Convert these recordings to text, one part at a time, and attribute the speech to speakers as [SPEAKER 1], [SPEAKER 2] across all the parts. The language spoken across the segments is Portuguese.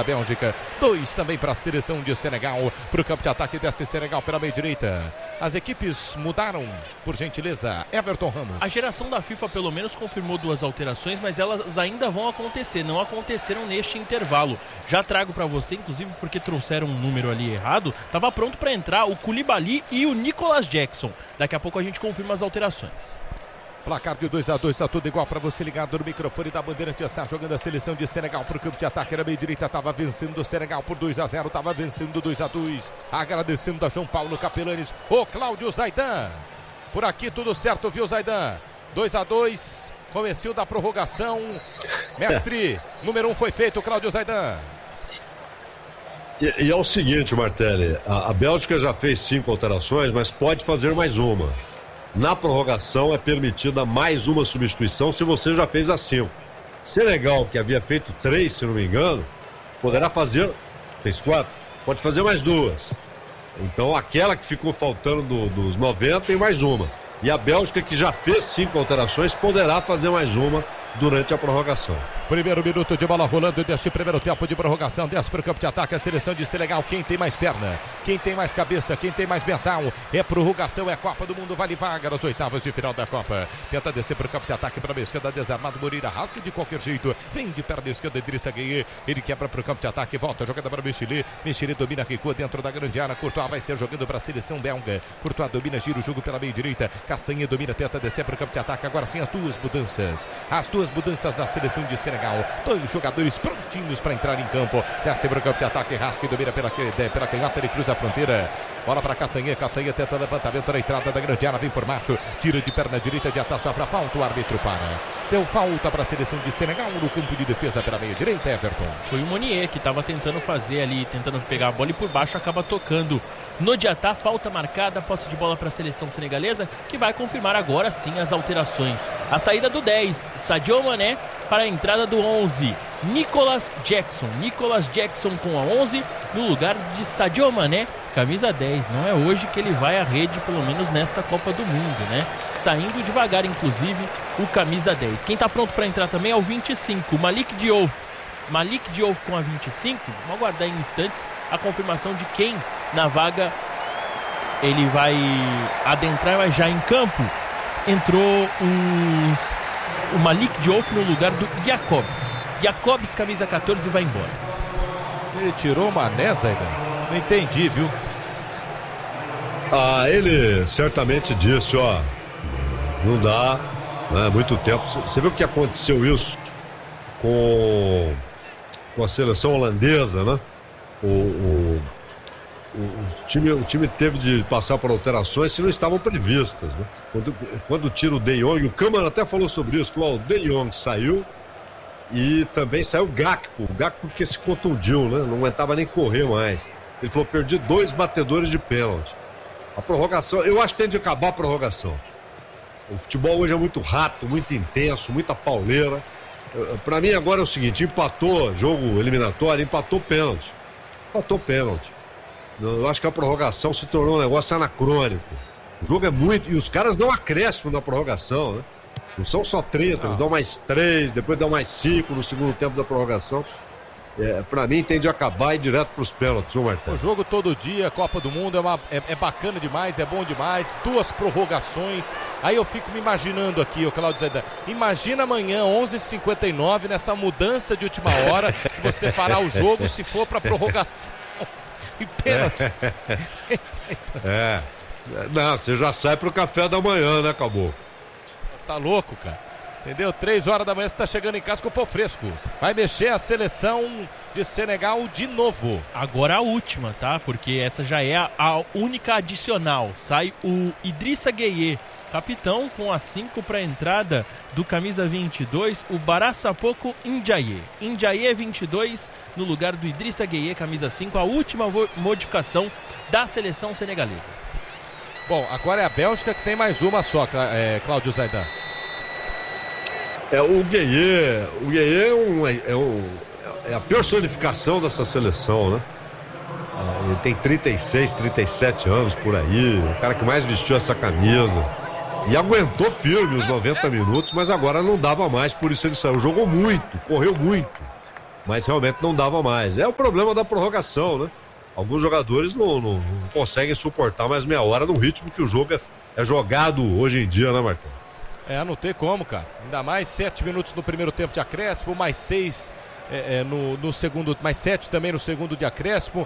[SPEAKER 1] Bélgica, 2 também para a seleção de Senegal. Para o campo de ataque desce Senegal pela meia direita. As equipes mudaram, por gentileza. Everton Ramos.
[SPEAKER 2] A geração da FIFA pelo menos confirmou 2 alterações, mas elas ainda vão acontecer, não aconteceram neste intervalo. Já trago para você, inclusive porque trouxeram um número ali errado, estava pronto para entrar o Koulibaly e o Nicolas Jackson. Daqui a pouco a gente confirma as alterações.
[SPEAKER 1] Placar de 2-2, tá tudo igual para você ligado no microfone da Bandeirante. Está jogando a seleção de Senegal para o campo de ataque. Era meio direita, estava vencendo o Senegal por 2-0, estava vencendo 2-2. Agradecendo a João Paulo Capelanes, o Cláudio Zaidan. Por aqui tudo certo, viu, Zaidan? 2-2, comecinho da prorrogação. Mestre, número 1 foi feito, Cláudio Zaidan.
[SPEAKER 3] E é o seguinte, Martelli, a Bélgica já fez 5 alterações, mas pode fazer mais uma. Na prorrogação é permitida mais uma substituição se você já fez as 5. Senegal, que havia feito 3, se não me engano, poderá fazer, fez 4, pode fazer mais 2. Então aquela que ficou faltando dos 90 tem mais uma. E a Bélgica, que já fez 5 alterações, poderá fazer mais uma durante a prorrogação.
[SPEAKER 1] Primeiro minuto de bola rolando deste primeiro tempo de prorrogação. Desce para o campo de ataque a seleção de Senegal. Quem tem mais perna, quem tem mais cabeça, quem tem mais mental. É prorrogação, é Copa do Mundo, vale vaga nas oitavas de final da Copa. Tenta descer para o campo de ataque para a esquerda, desarmado Moreira, rasga de qualquer jeito. Vem de perna esquerda, Idrissa Gueye. Ele quebra para o campo de ataque, volta, jogada para Michele. Michele domina, recua dentro da grande área. Courtois vai ser jogando para a seleção belga. Courtois domina, gira o jogo pela meia direita. Castanha domina, tenta descer para o campo de ataque. Agora sim as duas mudanças. As duas mudanças da seleção de Senegal. 2 jogadores prontinhos para entrar em campo. Desce para o campo de ataque. Rasca e domina pela canhota. Ele cruza a fronteira. Bola para Castanha. Castanha tenta levantamento na entrada da grande área. Vem por macho. Tira de perna direita de ataque. Sofre falta. O árbitro para. Deu falta para a seleção de Senegal no campo de defesa pela meia direita, Everton.
[SPEAKER 2] Foi o Monier que estava tentando fazer ali, tentando pegar a bola e por baixo acaba tocando no Diatá. Falta marcada, posse de bola para a seleção senegalesa, que vai confirmar agora sim as alterações. A saída do 10, Sadio Mané, para a entrada do 11, Nicolas Jackson. Nicolas Jackson com a 11 no lugar de Sadio Mané, camisa 10. Não é hoje que ele vai à rede, pelo menos nesta Copa do Mundo, né? Saindo devagar, inclusive, o camisa 10. Quem está pronto para entrar também é o 25, Malik Diouf. Malik Diouf com a 25. Vamos aguardar em instantes a confirmação de quem na vaga ele vai adentrar, mas já em campo entrou o Malik Diouf no lugar do Jacobs. Jacobs, camisa 14, vai embora.
[SPEAKER 1] Ele tirou o Mané, Zaidan? Não entendi, viu?
[SPEAKER 3] Ele certamente disse, não dá, né, muito tempo. Você viu o que aconteceu isso com a seleção holandesa, né? O time teve de passar por alterações que não estavam previstas, né? Quando tira o De Jong, o Câmara até falou sobre isso, falou, o De Jong saiu e também saiu o Gakpo porque se contundiu, né? Não aguentava nem correr mais. Ele falou, perdi 2 batedores de pênalti. A prorrogação, eu acho que tem de acabar a prorrogação. O futebol hoje é muito rápido, muito intenso, muita pauleira. Pra mim agora é o seguinte, empatou jogo eliminatório, empatou pênalti. Eu acho que a prorrogação se tornou um negócio anacrônico. O jogo é muito, e os caras dão acréscimo na prorrogação, né? Não são só 30, eles dão mais 3, depois dão mais 5 no segundo tempo da prorrogação. Pra mim tem de acabar e ir direto pros pênaltis, viu, Martelo?
[SPEAKER 1] O jogo todo dia, Copa do Mundo, é bacana demais, é bom demais. 2 prorrogações. Aí eu fico me imaginando aqui, o Cláudio Zaidan. Imagina amanhã, 11h59, nessa mudança de última hora, que você fará o jogo se for pra prorrogação e pênaltis.
[SPEAKER 3] Não, você já sai pro café da manhã, né, Caboclo?
[SPEAKER 1] Tá louco, cara. Entendeu? 3 horas da manhã você tá chegando em casa com o pão fresco. Vai mexer a seleção de Senegal de novo.
[SPEAKER 2] Agora a última, tá? Porque essa já é a única adicional. Sai o Idrissa Gueye, capitão, com a 5 para a entrada do camisa 22, o Barassapoko Ndiaye. Ndiaye 22 no lugar do Idrissa Gueye, camisa 5. A última modificação da seleção senegalesa.
[SPEAKER 1] Bom, agora é a Bélgica que tem mais uma só, Cláudio Zaidan.
[SPEAKER 3] O Gueye é a personificação dessa seleção, né? Ele tem 36, 37 anos por aí, o cara que mais vestiu essa camisa. E aguentou firme os 90 minutos, mas agora não dava mais, por isso ele saiu. Jogou muito, correu muito. mas realmente não dava mais. É o problema da prorrogação, né? Alguns jogadores não conseguem suportar mais meia hora no ritmo que o jogo é jogado hoje em dia, né, Martão?
[SPEAKER 1] Não tem como, cara. Ainda mais 7 minutos no primeiro tempo de acréscimo, mais 6 no segundo, mais 7 também no segundo de acréscimo.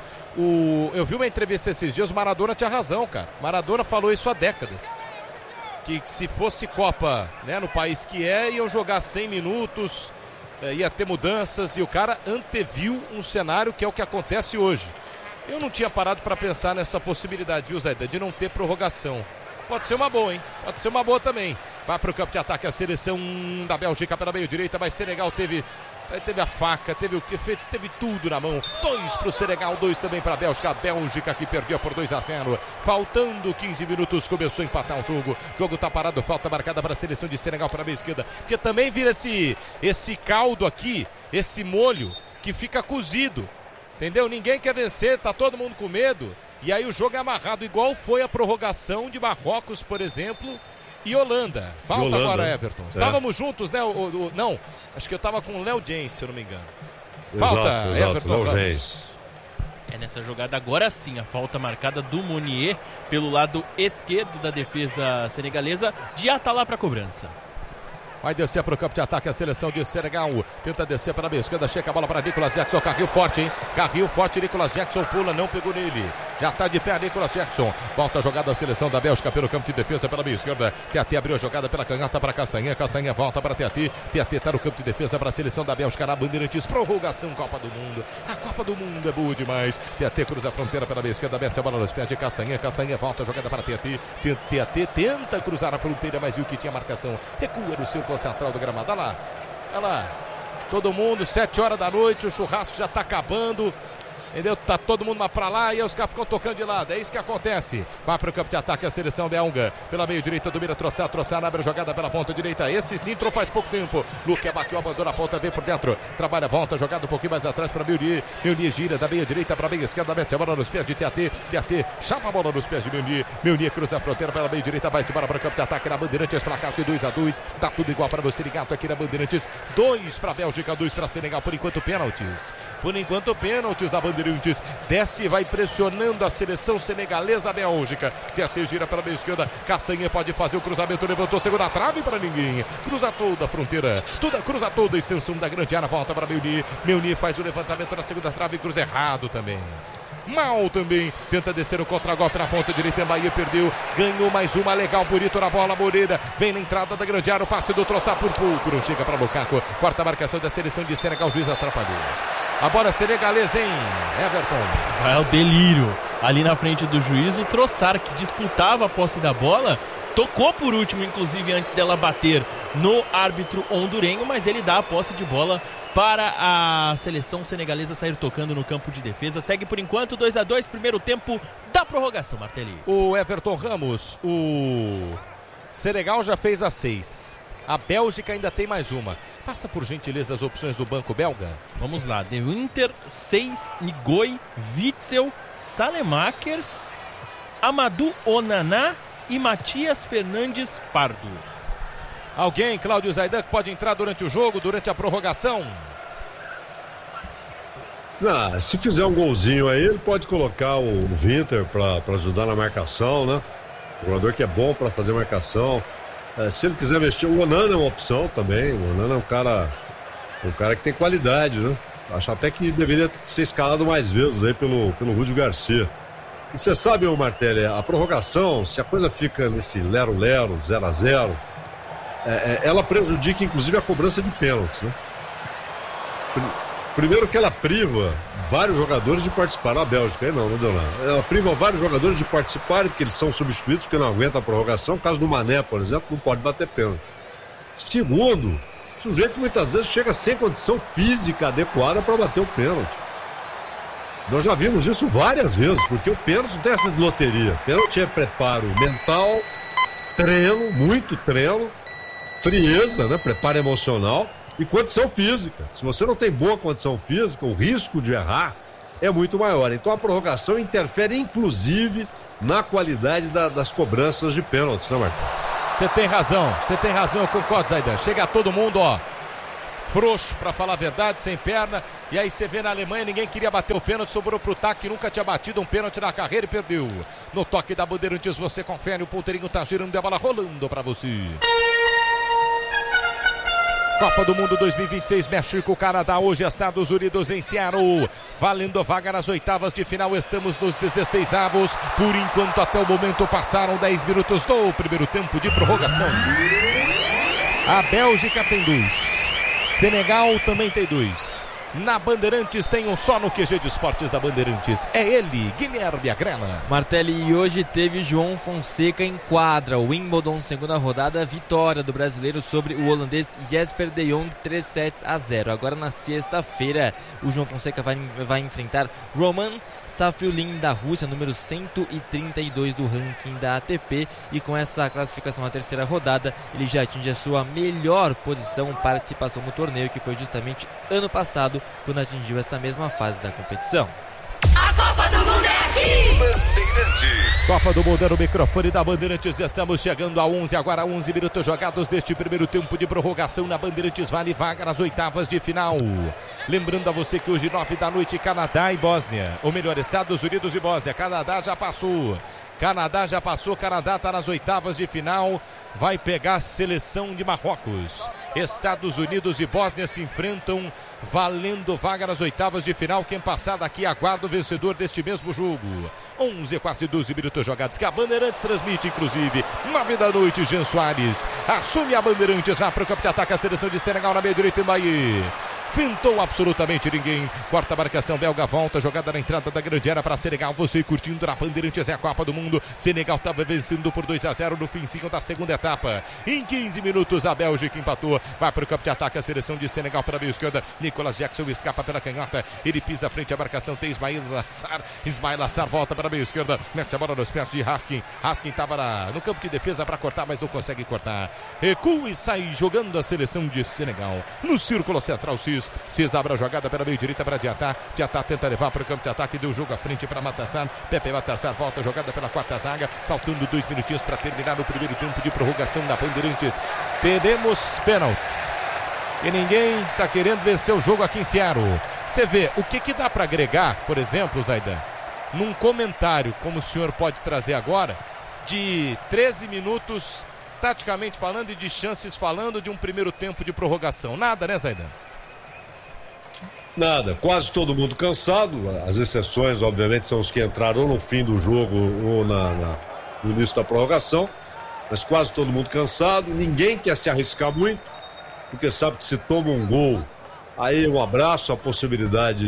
[SPEAKER 1] Eu vi uma entrevista esses dias, o Maradona tinha razão, cara. Maradona falou isso há décadas. Que se fosse Copa, né, no país que iam jogar 100 minutos, ia ter mudanças, e o cara anteviu um cenário que é o que acontece hoje. Eu não tinha parado para pensar nessa possibilidade, viu, Zé, de não ter prorrogação. Pode ser uma boa, hein? Pode ser uma boa também. Vai para o campo de ataque a seleção da Bélgica pela meio direita, mas Senegal teve a faca, teve o que? Teve tudo na mão. 2 para o Senegal, 2 também para a Bélgica. A Bélgica que perdia por 2-0. Faltando 15 minutos, começou a empatar o jogo. O jogo tá parado, falta marcada para a seleção de Senegal para a meia esquerda. Porque também vira esse caldo aqui, esse molho que fica cozido. Entendeu? Ninguém quer vencer, tá todo mundo com medo. E aí o jogo é amarrado, igual foi a prorrogação de Marrocos, por exemplo, e Holanda. Falta Holanda, agora, Everton. Estávamos juntos, né? Não, acho que eu estava com o Léo Jens, se eu não me engano. Falta,
[SPEAKER 3] exato,
[SPEAKER 1] Everton.
[SPEAKER 3] Léo Jens.
[SPEAKER 2] Nessa jogada agora sim, a falta marcada do Mounier pelo lado esquerdo da defesa senegalesa. Diá tá lá para cobrança.
[SPEAKER 1] Vai descer para o campo de ataque a seleção de Senegal. Tenta descer para a meia esquerda, chega a bola para Nicolas Jackson. Carril forte, hein? Carril forte, Nicolas Jackson pula, não pegou nele. Já está de pé Nicolas Jackson. Volta a jogada da seleção da Bélgica pelo campo de defesa pela meia esquerda. TAT abriu a jogada pela canhota para Castanha. Castanha volta para TAT. TAT está no campo de defesa para a seleção da Bélgica na Bandeirantes. Prorrogação Copa do Mundo. A Copa do Mundo é boa demais. TAT cruza a fronteira pela meia esquerda. Mete a bola nos pés de Castanha. Castanha volta a jogada para TAT. TAT tenta cruzar a fronteira, mas viu que tinha marcação. Recua no círculo central do gramado. Olha lá, todo mundo, 7 horas da noite, o churrasco já tá acabando, entendeu? Tá todo mundo pra lá e aí os caras ficam tocando de lado, é isso que acontece. Vai pro campo de ataque a seleção belga, pela meio direita domina Trossard abre a jogada pela ponta direita, esse sim entrou faz pouco tempo. Luque abateu, abandona a ponta, vem por dentro, trabalha, volta, jogada um pouquinho mais atrás pra Meunier. Meunier gira da meia direita pra meia esquerda, mete a bola nos pés de TAT. Chapa a bola nos pés de Meunier. Meunier cruza a fronteira pela meia direita, vai-se embora para o campo de ataque na Bandeirantes, placar de 2-2, tá tudo igual para você ligado aqui na Bandeirantes. 2 pra Bélgica, 2 pra Senegal, por enquanto pênaltis da Bandeirantes. Desce e vai pressionando a seleção senegalesa, a Bélgica. TAT gira pela meia esquerda, Castanha pode fazer o cruzamento, levantou, segunda trave para ninguém. Cruza toda a fronteira, cruza toda a extensão da grande área, volta para Meunier. Meunier faz o levantamento na segunda trave, cruza errado também. Mal também, tenta descer o contra-golpe na ponta direita, Bahia perdeu, ganhou mais uma, legal, bonito na bola, Moreira, vem na entrada da grande área, o passe do Trossard por pouco, não chega para Lukaku, quarta marcação da seleção de Senegal, o juiz atrapalhou. A bola senegalesa, hein, Everton?
[SPEAKER 2] Vai ao delírio, ali na frente do juiz, o Trossard, que disputava a posse da bola, tocou por último, inclusive, antes dela bater no árbitro hondurenho, mas ele dá a posse de bola para a seleção senegalesa sair tocando no campo de defesa. Segue por enquanto 2-2, primeiro tempo da prorrogação, Martelli.
[SPEAKER 1] O Everton Ramos, o Senegal já fez a 6. A Bélgica ainda tem mais uma. Passa por gentileza as opções do banco belga.
[SPEAKER 2] Vamos lá, De Winter, 6, Ngoi, Witzel, Salemakers, Amadou Onana e Matias Fernandes Pardo.
[SPEAKER 1] Alguém, Cláudio Zaidan, que pode entrar durante o jogo, durante a prorrogação?
[SPEAKER 3] Se fizer um golzinho aí, ele pode colocar o Winter para ajudar na marcação, né? O jogador que é bom para fazer marcação. Se ele quiser mexer, o Onana é uma opção também. O Onana é um cara que tem qualidade, né? Acho até que deveria ser escalado mais vezes aí pelo Rúdio Garcia. E você sabe, Martelli, a prorrogação, se a coisa fica nesse lero-lero, 0-0, ela prejudica inclusive a cobrança de pênaltis, né? Primeiro que ela priva vários jogadores de participar. A Bélgica aí não deu nada. Ela priva vários jogadores de participarem, porque eles são substituídos, porque não aguentam a prorrogação. No caso do Mané, por exemplo, não pode bater pênalti. Segundo, o sujeito muitas vezes chega sem condição física adequada para bater o pênalti. Nós já vimos isso várias vezes, porque o pênalti não tem essa de loteria. O pênalti é preparo mental, treino, muito treino, frieza, né? Preparo emocional e condição física. Se você não tem boa condição física, o risco de errar é muito maior. Então a prorrogação interfere inclusive na qualidade das cobranças de pênaltis, né, Marcos?
[SPEAKER 1] Você tem razão, eu concordo, Zaidan. Chega todo mundo, frouxo, para falar a verdade, sem perna. E aí você vê na Alemanha, ninguém queria bater o pênalti, sobrou pro Tac, que nunca tinha batido um pênalti na carreira e perdeu. No toque da Bandeirantes, você confere, o ponteirinho tá girando e a bola rolando para você. Copa do Mundo 2026, México, Canadá, hoje Estados Unidos em Seattle, valendo vaga nas oitavas de final, estamos nos 16avos, por enquanto até o momento passaram 10 minutos do primeiro tempo de prorrogação. A Bélgica tem 2, Senegal também tem 2. Na Bandeirantes tem um só no QG de Esportes da Bandeirantes. É ele, Guilherme Agrela.
[SPEAKER 4] Martelli, e hoje teve João Fonseca em quadra. O Wimbledon, segunda rodada, vitória do brasileiro sobre o holandês Jesper de Jong, 3-0. Agora na sexta-feira, o João Fonseca vai enfrentar Roman Safiullin da Rússia, número 132 do ranking da ATP. E com essa classificação na terceira rodada, ele já atinge a sua melhor posição, participação no torneio, que foi justamente ano passado, quando atingiu essa mesma fase da competição.
[SPEAKER 5] A Copa do Mundo é aqui!
[SPEAKER 1] Bandeirantes. Copa do Mundo é no microfone da Bandeirantes. Estamos chegando a 11, agora 11 minutos jogados deste primeiro tempo de prorrogação na Bandeirantes. Vale vaga nas oitavas de final. Lembrando a você que hoje, 9 da noite, Canadá e Bósnia. Ou melhor, Estados Unidos e Bósnia. Canadá já passou, Canadá está nas oitavas de final. Vai pegar a seleção de Marrocos. Estados Unidos e Bósnia se enfrentam, valendo vaga nas oitavas de final. Quem passar daqui aguarda o vencedor deste mesmo jogo. 11, quase 12 minutos jogados, que a Bandeirantes transmite, inclusive. 9 da noite, Jean Soares assume a Bandeirantes, vai para o campo de ataque, a seleção de Senegal na meia direita em Bahia. Fintou absolutamente ninguém. Quarta marcação belga, volta. Jogada na entrada da grande área para Senegal. Você curtindo na Bandeirantes, é a Copa do Mundo. Senegal estava vencendo por 2-0 no finzinho da segunda etapa. Em 15 minutos a Bélgica empatou. Vai para o campo de ataque a seleção de Senegal para a meia esquerda. Nicolas Jackson escapa pela canhota. Ele pisa à frente, a marcação tem Ismail Assar. Ismail Assar volta para a meia esquerda. Mete a bola nos pés de Haskin. Haskin estava no campo de defesa para cortar, mas não consegue cortar. Recua e sai jogando a seleção de Senegal. No círculo central, Cis abre a jogada pela meio direita para Diatá. Diatá tenta levar para o campo de ataque, deu o jogo à frente para Matassar. Pepe Matassar volta a jogada pela quarta zaga, faltando 2 minutinhos para terminar o primeiro tempo de prorrogação da Bandeirantes. Teremos pênaltis e ninguém está querendo vencer o jogo aqui em Seattle. Você vê, o que dá para agregar, por exemplo, Zaidan, num comentário como o senhor pode trazer agora, de 13 minutos taticamente falando e de chances falando de um primeiro tempo de prorrogação? Nada, né, Zaidan?
[SPEAKER 3] Nada, quase todo mundo cansado. As exceções, obviamente, são os que entraram no fim do jogo ou no início da prorrogação. Mas quase todo mundo cansado. Ninguém quer se arriscar muito, porque sabe que se toma um gol, aí um abraço, a possibilidade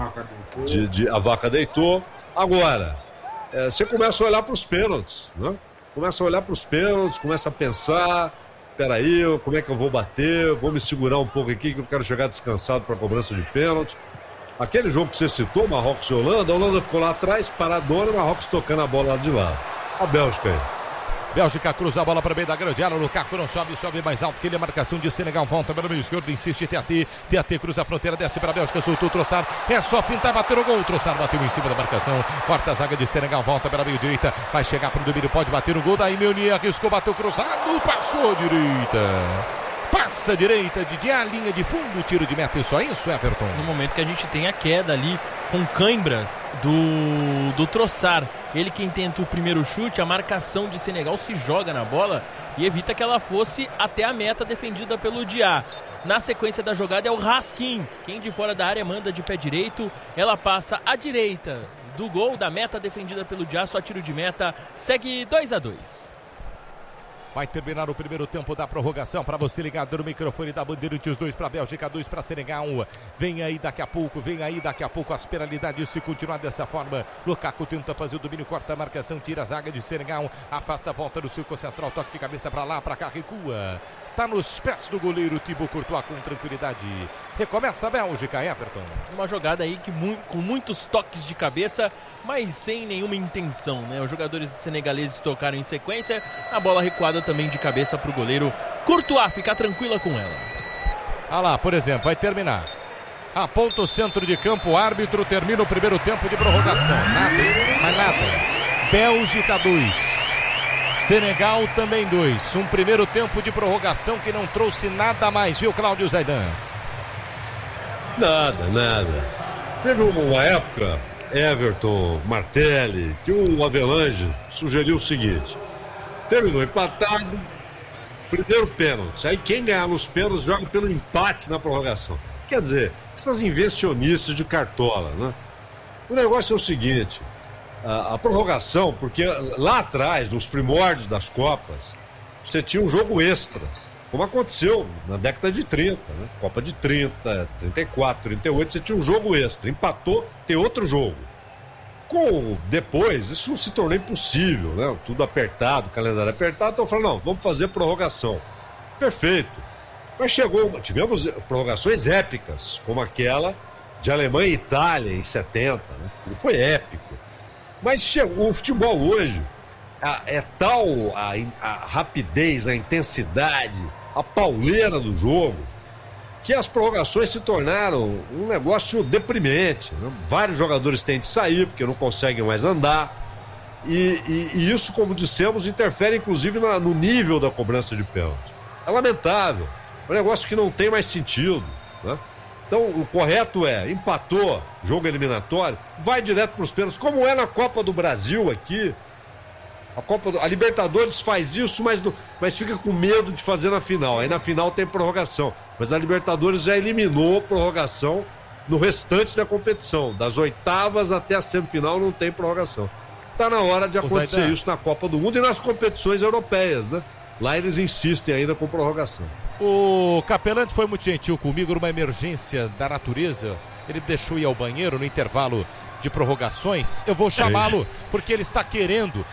[SPEAKER 3] de a vaca deitou. Agora, você começa a olhar para os pênaltis, né? Começa a olhar para os pênaltis, começa a pensar: peraí, como é que eu vou bater? Vou me segurar um pouco aqui, que eu quero chegar descansado para a cobrança de pênalti. Aquele jogo que você citou, Marrocos e Holanda, a Holanda ficou lá atrás, paradona, Marrocos tocando a bola lá de lado. A Bélgica aí.
[SPEAKER 1] Bélgica cruza a bola para o meio da grande área. Lukaku não sobe mais alto que ele. A marcação de Senegal volta para o meio esquerdo. Insiste TAT cruza a fronteira, desce para a Bélgica, soltou o Trossard. É só fintar, bater o gol. O Trossard bateu em cima da marcação. Corta a zaga de Senegal, volta para a meio direita. Vai chegar para o domínio, pode bater o gol. Daí Meunier arriscou, bateu cruzado, passou a direita. Passa a direita, Didi, a linha de fundo, tiro de meta, isso Everton.
[SPEAKER 2] No momento que a gente tem a queda ali com cãibras do Trossard, ele quem tenta o primeiro chute, a marcação de Senegal se joga na bola e evita que ela fosse até a meta defendida pelo Diá. Na sequência da jogada é o Haskin, quem de fora da área manda de pé direito, ela passa à direita do gol, da meta defendida pelo Diá, só tiro de meta, segue 2-2.
[SPEAKER 1] Vai terminar o primeiro tempo da prorrogação. Para você ligado no microfone da Bandeirantes, 2 para a Bélgica, 2 para Senegal. Vem aí daqui a pouco as penalidades se continuar dessa forma. Lukaku tenta fazer o domínio, corta a marcação, tira a zaga de Senegal, afasta a volta do círculo central, toque de cabeça para lá, para cá, recua. Tá nos pés do goleiro Thibaut Courtois com tranquilidade. Recomeça a Bélgica, Everton.
[SPEAKER 2] Uma jogada aí que com muitos toques de cabeça, mas sem nenhuma intenção, né? Os jogadores senegaleses tocaram em sequência, a bola recuada também de cabeça para o goleiro Courtois, ficar tranquila com ela.
[SPEAKER 1] Ah lá, por exemplo, vai terminar. Aponta o centro de campo, o árbitro termina o primeiro tempo de prorrogação. Nada. Bélgica 2. Senegal também 2. Um primeiro tempo de prorrogação que não trouxe nada mais, viu, Cláudio Zaidan?
[SPEAKER 3] Nada. Teve uma época, Everton, Martelli, que o Avelange sugeriu o seguinte: terminou empatado, primeiro pênalti. Aí quem ganhar nos pênaltis joga pelo empate na prorrogação. Quer dizer, essas invencionices de cartola, né? O negócio é o seguinte: a prorrogação, porque lá atrás, nos primórdios das Copas, você tinha um jogo extra, como aconteceu na década de 30, né? Copa de 30, 34, 38, você tinha um jogo extra, empatou, tem outro jogo. Depois, isso se tornou impossível, né? Tudo apertado, calendário apertado, então falaram, não, vamos fazer prorrogação. Perfeito. Mas tivemos prorrogações épicas, como aquela de Alemanha e Itália em 70, né? Ele foi épico. Mas o futebol hoje é tal a rapidez, a intensidade, a pauleira do jogo, que as prorrogações se tornaram um negócio deprimente, né? Vários jogadores têm de sair porque não conseguem mais andar. E isso, como dissemos, interfere inclusive no nível da cobrança de pênalti. É lamentável. É um negócio que não tem mais sentido, né? Então, o correto empatou, jogo eliminatório, vai direto para os pênaltis, como é na Copa do Brasil aqui. A Libertadores faz isso, mas fica com medo de fazer na final. Aí na final tem prorrogação. Mas a Libertadores já eliminou a prorrogação no restante da competição. Das oitavas até a semifinal não tem prorrogação. Está na hora de acontecer isso na Copa do Mundo e nas competições europeias, né? Lá eles insistem ainda com prorrogação.
[SPEAKER 1] O Capelante foi muito gentil comigo numa emergência da natureza. Ele deixou ir ao banheiro no intervalo de prorrogações. Eu vou chamá-lo porque ele está querendo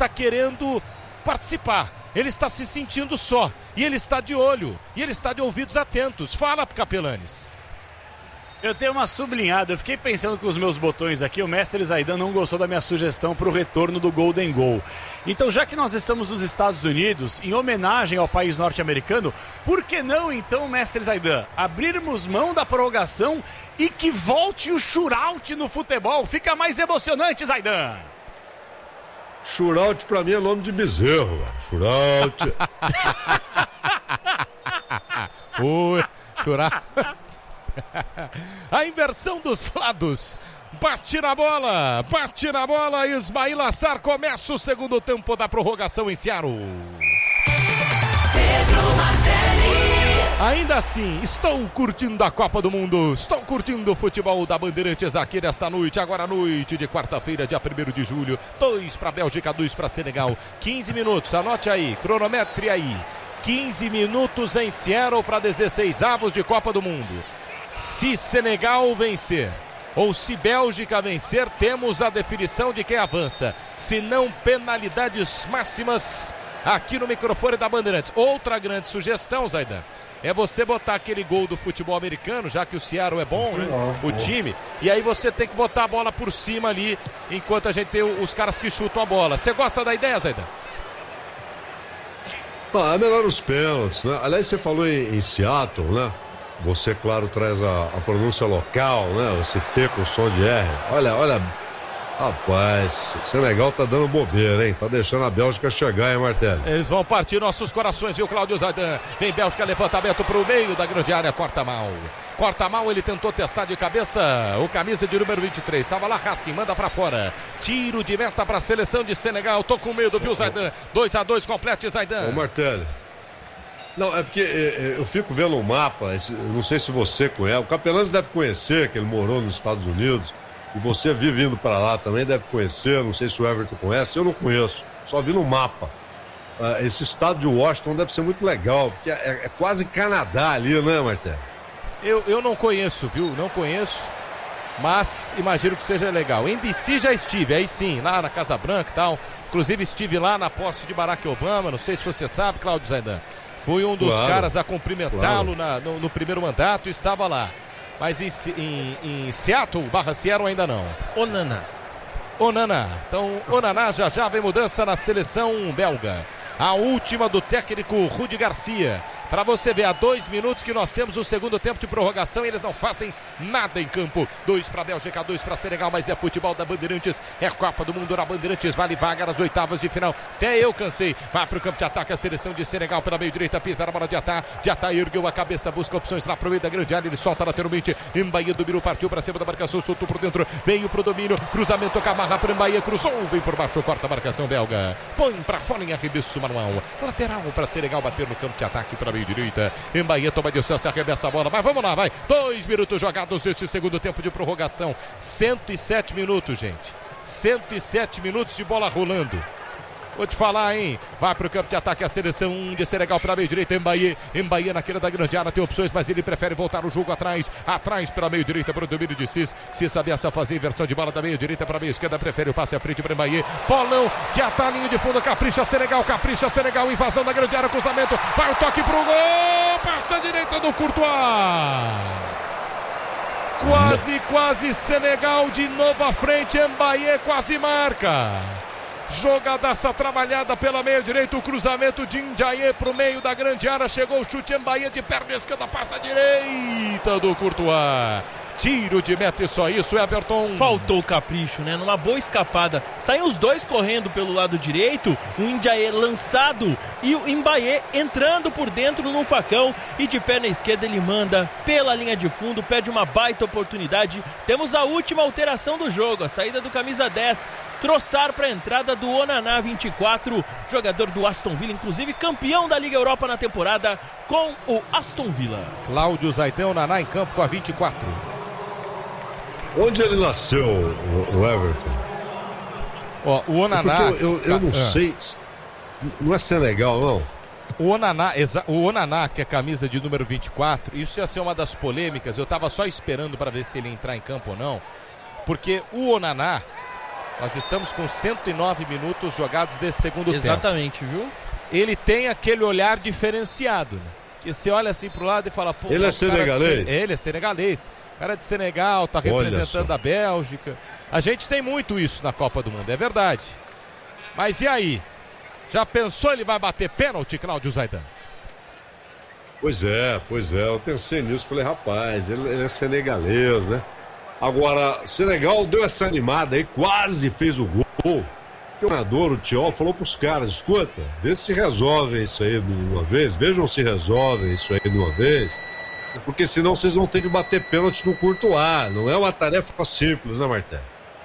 [SPEAKER 1] participar. Ele está se sentindo só. E ele está de olho. E ele está de ouvidos atentos. Fala, Capelanes.
[SPEAKER 6] Eu tenho uma sublinhada, eu fiquei pensando com os meus botões aqui, o mestre Zaidan não gostou da minha sugestão para o retorno do Golden Goal. Então, já que nós estamos nos Estados Unidos, em homenagem ao país norte-americano, por que não, então, mestre Zaidan, abrirmos mão da prorrogação e que volte o shootout no futebol? Fica mais emocionante, Zaidan!
[SPEAKER 3] Shootout pra mim é nome de bezerro, shootout.
[SPEAKER 1] Oi, shootout. A inversão dos lados. Bate na bola, Ismail Assar começa o segundo tempo da prorrogação em Seattle. Ainda assim, estou curtindo a Copa do Mundo, estou curtindo o futebol da Bandeirantes aqui nesta noite, agora noite de quarta-feira, dia 1º de julho, 2 para a Bélgica, 2 para Senegal, 15 minutos, anote aí, cronometre aí, 15 minutos em Seattle para 16avos de Copa do Mundo. Se Senegal vencer ou se Bélgica vencer, temos a definição de quem avança. Se não, penalidades máximas aqui no microfone da Bandeirantes. Outra grande sugestão, Zaidan, é você botar aquele gol do futebol americano, já que o Seattle é bom, né? O time, e aí você tem que botar a bola por cima ali, enquanto a gente tem os caras que chutam a bola. Você gosta da ideia, Zaidan?
[SPEAKER 3] É melhor os pênaltis, né? Aliás, você falou em Seattle, né? Você, claro, traz a pronúncia local, né? Você T com som de R. Olha, rapaz, Senegal tá dando bobeira, hein? Tá deixando a Bélgica chegar, hein, Martelli?
[SPEAKER 1] Eles vão partir nossos corações, viu, Cláudio Zaidan? Vem Bélgica, levantamento pro meio da grande área, corta mal, ele tentou testar de cabeça, o camisa de número 23, tava lá, Raskin, manda pra fora, tiro de meta pra seleção de Senegal, tô com medo, viu, Zaidan? 2-2, complete, Zaidan.
[SPEAKER 3] Ô, Martelli, não, é porque eu fico vendo um mapa, não sei se você conhece, o Capelães deve conhecer, que ele morou nos Estados Unidos, e você vive indo para lá também, deve conhecer, não sei se o Everton conhece, eu não conheço, só vi no mapa. Esse estado de Washington deve ser muito legal, porque é quase Canadá ali, né, Martelli?
[SPEAKER 1] Eu não conheço, viu, não conheço, mas imagino que seja legal. Em DC já estive, aí sim, lá na Casa Branca e tal, inclusive estive lá na posse de Barack Obama, não sei se você sabe, Cláudio Zaidan. Fui um dos caras a cumprimentá-lo no primeiro mandato, estava lá. Mas em Seattle, Seattle ainda não. Onana. Então, Onana já vem mudança na seleção belga. A última do técnico Rudi Garcia. Para você ver, há 2 minutos que nós temos o segundo tempo de prorrogação e eles não fazem nada em campo. 2 para a Bélgica, 2 para Senegal, mas é futebol da Bandeirantes, é Copa do Mundo na Bandeirantes, vale vaga nas oitavas de final. Até eu cansei. Vai para o campo de ataque a seleção de Senegal pela meio direita, pisa na bola de Atá ergueu a cabeça, busca opções lá pro meio da grande área, ele solta lateralmente, Mbaye dominou, partiu para cima da marcação, soltou por dentro, veio pro domínio, cruzamento, Camarra para Mbaye, cruzou, vem por baixo, corta a marcação belga, põe para fora em arremesso manual, lateral para Senegal bater no campo de ataque para meio direita, Mbaye toma distância, arremessa a bola, mas vamos lá, vai, 2 minutos jogados neste segundo tempo de prorrogação, 107 minutos, gente, 107 minutos de bola rolando. Vou te falar, hein? Vai pro campo de ataque a seleção de Senegal pela meio direita, Mbaye naquela da grande área, tem opções, mas ele prefere voltar o jogo atrás pela meio direita para o domínio de Cis ameaça fazer inversão de bola da meio direita para meio esquerda, prefere o passe à frente para Mbaye, Polão de Atá, linha de fundo, capricha Senegal, invasão da grande área, cruzamento, vai o toque pro gol, passa a direita do Courtois. Quase Senegal de novo à frente, Mbaye quase marca. Jogadaça trabalhada pela meia direita, o cruzamento de Ndiaye pro meio da grande área, chegou o chute, Mbaye de perna esquerda, passa a direita do Courtois. Tiro de meta e só isso, Everton.
[SPEAKER 2] Faltou capricho, né? Numa boa escapada. Saem os dois correndo pelo lado direito, o Ndiaye lançado e o Mbaye entrando por dentro no facão e de perna esquerda ele manda pela linha de fundo, pede uma baita oportunidade. Temos a última alteração do jogo, a saída do camisa 10, Trossard para a entrada do Onaná, 24, jogador do Aston Villa, inclusive campeão da Liga Europa na temporada com o Aston Villa.
[SPEAKER 1] Cláudio Zaidan, Onaná em campo com a 24.
[SPEAKER 3] Onde ele nasceu, o Everton?
[SPEAKER 1] Ó, o Onaná...
[SPEAKER 3] Eu não sei, não é Senegal, não?
[SPEAKER 1] O Onaná, que é a camisa de número 24, isso ia ser uma das polêmicas, eu tava só esperando para ver se ele ia entrar em campo ou não, porque o Onaná, nós estamos com 109 minutos jogados desse segundo tempo.
[SPEAKER 2] Exatamente, viu?
[SPEAKER 1] Ele tem aquele olhar diferenciado, né? Que você olha assim pro lado e fala... Pô,
[SPEAKER 3] ele é senegalês?
[SPEAKER 1] Ele é senegalês. Cara de Senegal, tá representando a Bélgica. A gente tem muito isso na Copa do Mundo, é verdade. Mas e aí? Já pensou ele vai bater pênalti, Cláudio Zaidan?
[SPEAKER 3] Pois é, eu pensei nisso, falei, rapaz, ele é senegalês, né? Agora, Senegal deu essa animada aí, quase fez o gol. O treinador, o Thiago, falou pros caras, escuta, vê se resolvem isso aí de uma vez, vejam se resolvem isso aí de uma vez, porque senão vocês vão ter de bater pênalti no Courtois, não é uma tarefa simples, né, Martelo?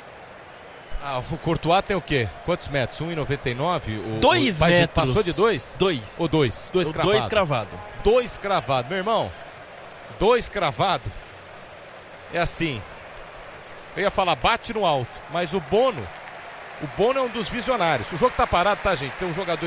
[SPEAKER 1] O Courtois tem o quê? Quantos metros? 1,99?
[SPEAKER 2] 2 metros.
[SPEAKER 1] Passou de 2?
[SPEAKER 2] 2.
[SPEAKER 1] Ou 2? 2 cravado.
[SPEAKER 2] 2 cravado.
[SPEAKER 1] 2 cravado, meu irmão. 2 cravado. É assim. Eu ia falar bate no alto, mas o Bono é um dos visionários. O jogo tá parado, tá, gente? Tem um jogador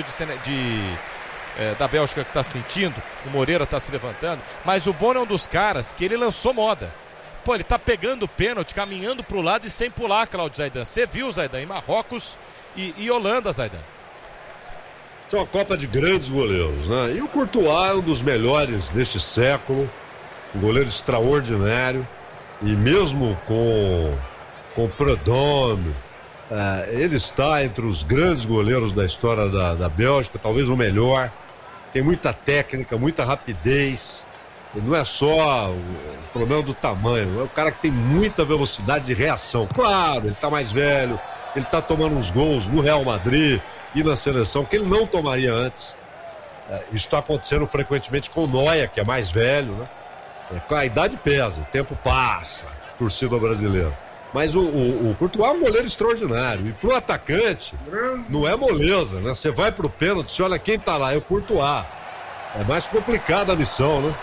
[SPEAKER 1] da Bélgica que tá sentindo, o Moreira tá se levantando, mas o Bono é um dos caras que ele lançou moda. Pô, ele tá pegando o pênalti, caminhando pro lado e sem pular, Cláudio Zaidan. Você viu, Zaidan, em Marrocos e Holanda, Zaidan.
[SPEAKER 3] Isso é uma Copa de grandes goleiros, né? E o Courtois é um dos melhores deste século, um goleiro extraordinário, e mesmo com Prudhomme, ele está entre os grandes goleiros da história da Bélgica, talvez o melhor. Tem muita técnica, muita rapidez. Ele não é só o problema do tamanho, é o cara que tem muita velocidade de reação. Claro, ele está mais velho, ele está tomando uns gols no Real Madrid e na seleção que ele não tomaria antes. Isso está acontecendo frequentemente com o Neuer, que é mais velho, né? A idade pesa, o tempo passa, torcida brasileira. Mas o Courtois é um goleiro extraordinário. E pro atacante, não é moleza, né? Você vai pro pênalti, você olha quem tá lá, é o Courtois. É mais complicada a missão, né?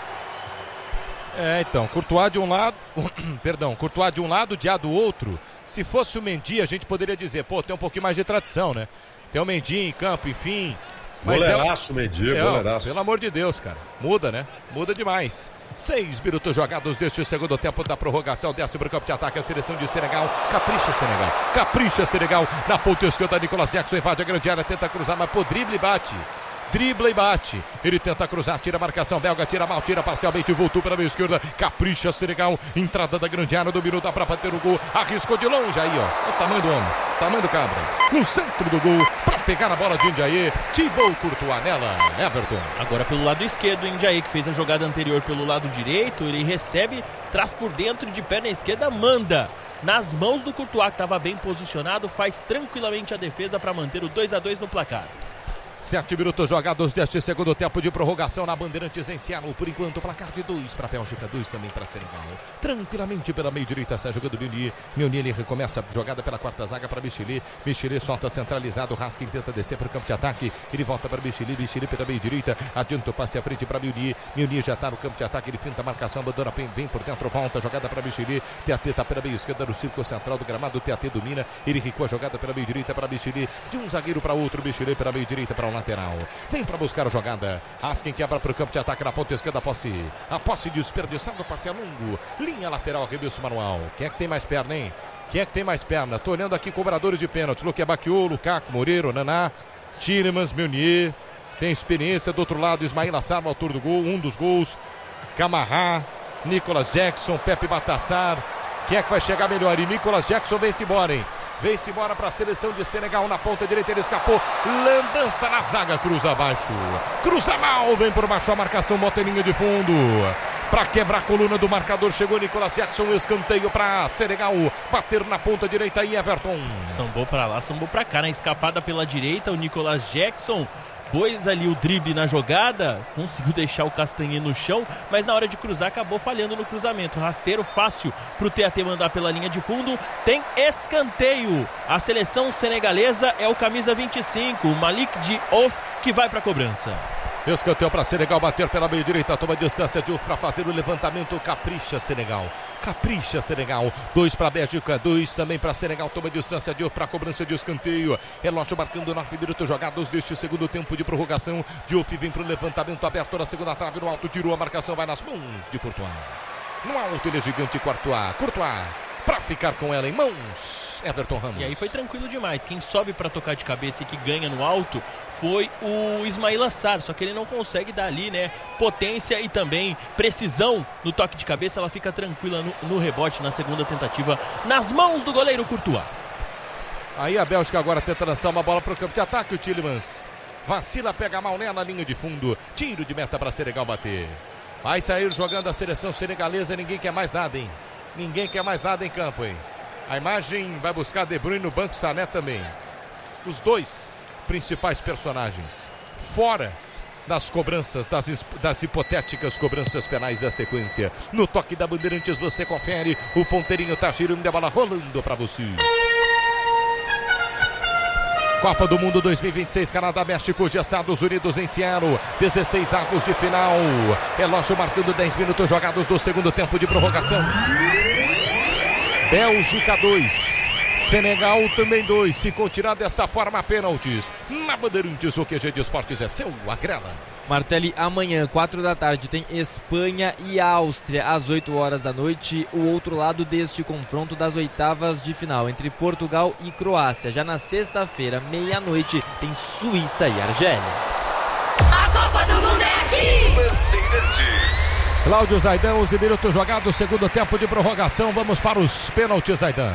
[SPEAKER 1] Então, Courtois de um lado, Courtois de um lado, Diá do outro. Se fosse o Mendy, a gente poderia dizer, pô, tem um pouquinho mais de tradição, né? Tem o Mendy em campo, enfim.
[SPEAKER 3] Mas goleiraço, Mendy, goleiraço.
[SPEAKER 1] Pelo amor de Deus, cara. Muda, né? Muda demais. 6 minutos jogados deste segundo tempo da prorrogação. Desce para o campo de ataque a seleção de Senegal. Capricha Senegal. Na ponta esquerda, Nicolas Jackson invade a grande área, tenta cruzar, mas por drible bate. dribla e bate. Ele tenta cruzar, tira a marcação belga, tira mal, tira parcialmente, voltou para a meia esquerda, capricha Senegal, entrada da grande área, dominou, dá para bater o gol, arriscou de longe aí, ó, o tamanho do homem, tamanho do cabra, no centro do gol, para pegar a bola de Ndiaye, Thibaut Courtois nela, Everton.
[SPEAKER 2] Agora pelo lado esquerdo, o Ndiaye, que fez a jogada anterior pelo lado direito, ele recebe, traz por dentro, de perna esquerda, manda nas mãos do Courtois, que estava bem posicionado, faz tranquilamente a defesa para manter o 2-2 no placar.
[SPEAKER 1] 7 minutos jogados deste segundo tempo de prorrogação na Bandeirantes em Seattle. Por enquanto, placar de 2 para a Bélgica, 2 também para Senegal. Tranquilamente pela meia direita, sai jogando Meunier. Meunier, ele recomeça a jogada pela quarta zaga para Micheli. Micheli solta centralizado, Raskin tenta descer para o campo de ataque. Ele volta para Micheli, Micheli pela meia direita. Adianta o passe à frente para Meunier. Meunier já está no campo de ataque, ele finta a marcação, abandona, vem por dentro, volta, jogada para Micheli. TAT está pela meia esquerda no círculo central do gramado. TAT domina, ele recua a jogada pela meia direita para Micheli. De um zagueiro para outro, Micheli pela meia direita para o lateral. Vem para buscar a jogada. Raskin quebra para o campo de ataque na ponta esquerda. A posse desperdiçada, passe a longo. Linha lateral, arremesso manual. Quem é que tem mais perna, hein? Quem é que tem mais perna? Tô olhando aqui cobradores de pênalti. Luque Baquiô, Lukaku, Moreira, Naná, Tielemans, Meunier. Tem experiência do outro lado. Ismail Assar no autor do gol. Um dos gols. Camará, Nicolas Jackson, Pepe Batassar. Quem é que vai chegar melhor? E Nicolas Jackson vem-se embora, hein? Vem-se embora para a seleção de Senegal na ponta direita, ele escapou, lambança na zaga, cruza abaixo, cruza mal, vem por baixo a marcação, bota em linha de fundo, para quebrar a coluna do marcador, chegou Nicolas Jackson, escanteio para Senegal, bater na ponta direita aí, Everton.
[SPEAKER 2] Sambou para lá, sambou para cá, na escapada pela direita, o Nicolas Jackson pôs ali o drible na jogada, conseguiu deixar o Castanhe no chão, mas na hora de cruzar acabou falhando no cruzamento. Rasteiro fácil para o TAT mandar pela linha de fundo. Tem escanteio. A seleção senegalesa é o camisa 25, o Malik Diouf, que vai para a cobrança.
[SPEAKER 1] Escanteio para Senegal, bater pela meia direita, toma distância Diouf para fazer o levantamento, capricha Senegal. Capricha Senegal, 2 para a Bélgica, 2 também para Senegal, toma distância Diouf para a cobrança de escanteio. Relógio marcando 9 minutos jogados deste segundo tempo de prorrogação. Diouf vem para o levantamento aberto na segunda trave, no alto, tirou a marcação, vai nas mãos de Courtois. No alto ele é gigante, Courtois. Para ficar com ela em mãos, Everton Ramos.
[SPEAKER 2] E aí foi tranquilo demais. Quem sobe para tocar de cabeça e que ganha no alto foi o Ismail Assar, só que ele não consegue dar ali, né, potência e também precisão no toque de cabeça. Ela fica tranquila no rebote na segunda tentativa, nas mãos do goleiro Courtois.
[SPEAKER 1] Aí a Bélgica agora tenta lançar uma bola para o campo de ataque, o Tielemans vacila, pega mal nela, linha de fundo, tiro de meta para Senegal bater. Vai sair jogando a seleção senegalesa, ninguém quer mais nada, hein? Ninguém quer mais nada em campo, hein? A imagem vai buscar De Bruyne no banco, Sané também. Os dois principais personagens fora das cobranças, das hipotéticas cobranças penais da sequência. No toque da Bandeirantes você confere, o ponteirinho tá girando, a bola rolando para você. Copa do Mundo 2026, Canadá, México, Estados Unidos em Seattle, 16 avos de final. Relógio marcando 10 minutos jogados do segundo tempo de prorrogação. Bélgica 2, Senegal também 2. Se continuar dessa forma, pênaltis. Na Bandeirantes, o QG de Esportes é seu, agrela.
[SPEAKER 4] Martelli, amanhã, 4 da tarde, tem Espanha e Áustria, às 8 horas da noite, o outro lado deste confronto das oitavas de final, entre Portugal e Croácia. Já na sexta-feira, meia-noite, tem Suíça e Argélia.
[SPEAKER 5] A Copa do Mundo é aqui!
[SPEAKER 7] Bandeirantes.
[SPEAKER 1] Cláudio Zaidan, 11 minutos jogados, segundo tempo de prorrogação, vamos para os pênaltis, Zaidan.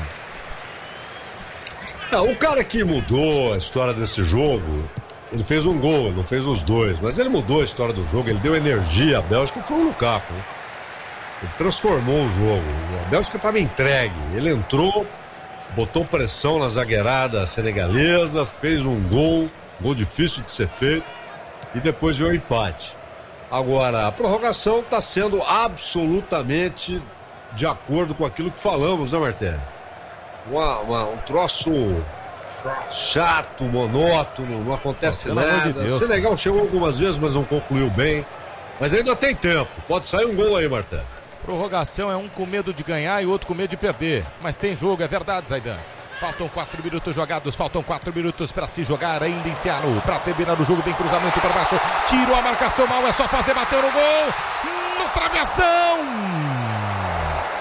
[SPEAKER 3] O cara que mudou a história desse jogo, ele fez um gol, não fez os dois, mas ele mudou a história do jogo, ele deu energia à Bélgica, foi o Lukaku. Ele transformou o jogo, a Bélgica estava entregue, ele entrou, botou pressão na zagueirada senegalesa, fez um gol difícil de ser feito, e depois veio o empate. Agora, a prorrogação está sendo absolutamente de acordo com aquilo que falamos, né, Martelli? Um troço chato, monótono, não acontece nada. O Senegal chegou algumas vezes, mas não concluiu bem. Mas ainda tem tempo, pode sair um gol aí, Martelli.
[SPEAKER 1] Prorrogação é um com medo de ganhar e outro com medo de perder. Mas tem jogo, é verdade, Zaidan. Faltam 4 minutos jogados, faltam 4 minutos para se jogar ainda em Seattle. Para terminar o jogo, vem cruzamento para baixo. Tirou a marcação mal, é só fazer, bateu no gol. No travessão.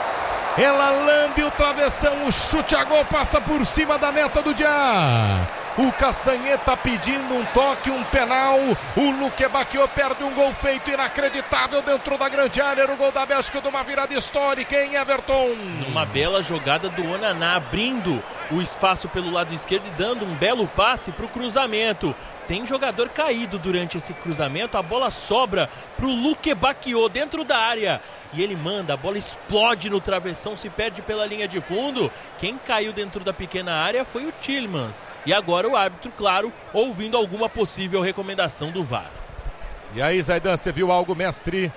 [SPEAKER 1] Ela lambe o travessão, o chute a gol passa por cima da meta do Dia. O Castanheta pedindo um toque, um penal. O Luque Bacchio perde um gol feito inacreditável dentro da grande área. Era o gol da Bélgica de uma virada histórica em Everton.
[SPEAKER 2] Uma bela jogada do Onaná, abrindo o espaço pelo lado esquerdo e dando um belo passe para o cruzamento. Tem jogador caído durante esse cruzamento, a bola sobra para o Luque Bacchio dentro da área. E ele manda, a bola explode no travessão, se perde pela linha de fundo. Quem caiu dentro da pequena área foi o Tielemans. E agora o árbitro, claro, ouvindo alguma possível recomendação do VAR.
[SPEAKER 1] E aí, Zaidan, você viu algo, mestre?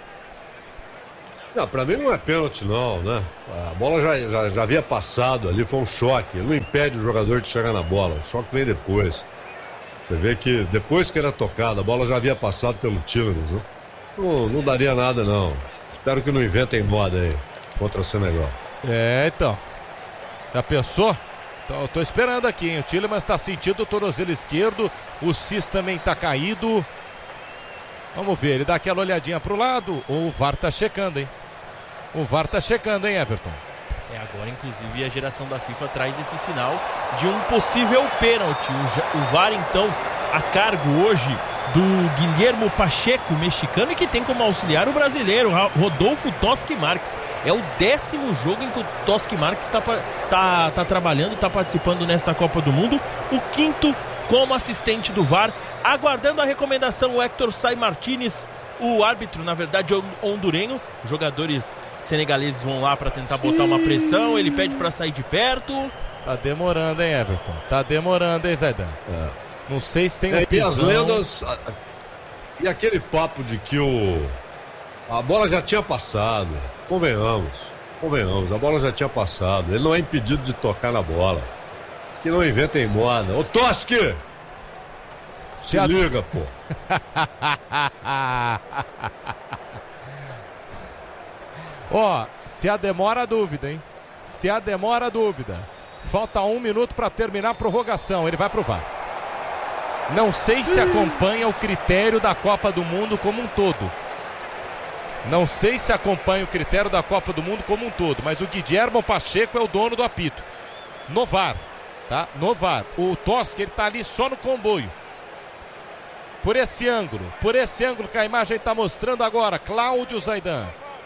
[SPEAKER 3] Não, pra mim não é pênalti não, né? A bola já havia passado ali, foi um choque. Ele não impede o jogador de chegar na bola, o choque vem depois. Você vê que depois que era tocado, a bola já havia passado pelo Tielemans, né? Não daria nada não. Espero que não inventem moda aí contra o Senegal.
[SPEAKER 1] Então. Já pensou? Então, eu tô esperando aqui, hein? O Tielemans tá sentindo o tornozelo esquerdo, o Cis também tá caído. Vamos ver, ele dá aquela olhadinha pro lado, o VAR tá checando, hein? O VAR tá checando, hein, Everton?
[SPEAKER 2] Agora, inclusive, a geração da FIFA traz esse sinal de um possível pênalti. O VAR, então, a cargo hoje do Guilhermo Pacheco, mexicano, e que tem como auxiliar o brasileiro Rodolfo Toschi Marques. É o 10º jogo em que o Toschi Marques tá trabalhando, está participando nesta Copa do Mundo. O 5º como assistente do VAR, aguardando a recomendação o Héctor Say Martínez, o árbitro, na verdade, hondurenho. Os jogadores senegaleses vão lá para tentar botar uma pressão, ele pede para sair de perto.
[SPEAKER 1] Tá demorando, hein, Everton? Tá demorando, hein, Zaidan? Não sei se tem
[SPEAKER 3] e as lendas. E aquele papo de que a bola já tinha passado. Convenhamos, a bola já tinha passado. Ele não é impedido de tocar na bola. Que não inventem moda. Ô Toschi! Se liga, pô.
[SPEAKER 1] Ó, se a demora a dúvida, hein? Se a demora a dúvida. Falta 1 minuto para terminar a prorrogação. Ele vai pro VAR. Não sei se acompanha o critério da Copa do Mundo como um todo. Não sei se acompanha o critério da Copa do Mundo como um todo. Mas o Guilhermo Pacheco é o dono do apito. No VAR, tá? No VAR. O Toschi, ele tá ali só no comboio. Por esse ângulo que a imagem está mostrando agora. Cláudio Zaidan.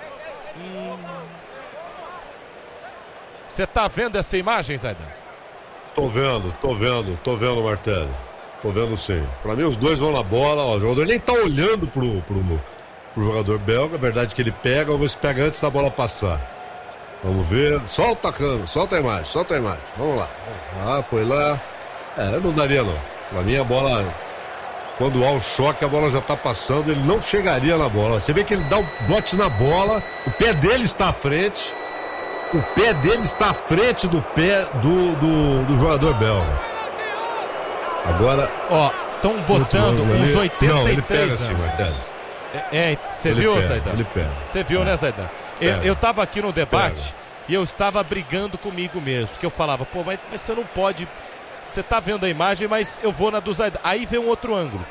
[SPEAKER 1] Você tá vendo essa imagem, Zaidan?
[SPEAKER 3] Tô vendo, Martelli. Tô vendo sim. Pra mim os dois vão na bola, ó, o jogador nem tá olhando pro jogador belga, a verdade é que ele pega, ou se pega antes da bola passar. Vamos ver, solta a câmera, solta a imagem, vamos lá. Foi lá. Não daria não. Pra mim a bola, quando há o choque, a bola já tá passando, ele não chegaria na bola. Você vê que ele dá um bote na bola, o pé dele está à frente. O pé dele está à frente do pé do jogador belga. Agora,
[SPEAKER 1] ó, estão botando uns 83
[SPEAKER 3] não, ele pega assim, Martelli.
[SPEAKER 1] Você viu, Zaidan?
[SPEAKER 3] Ele pega.
[SPEAKER 1] Você viu, né, Zaidan? Eu tava aqui no debate e eu estava brigando comigo mesmo, que eu falava, pô, mas você não pode. Você tá vendo a imagem, mas eu vou na do Zaidan. Aí vem um outro ângulo.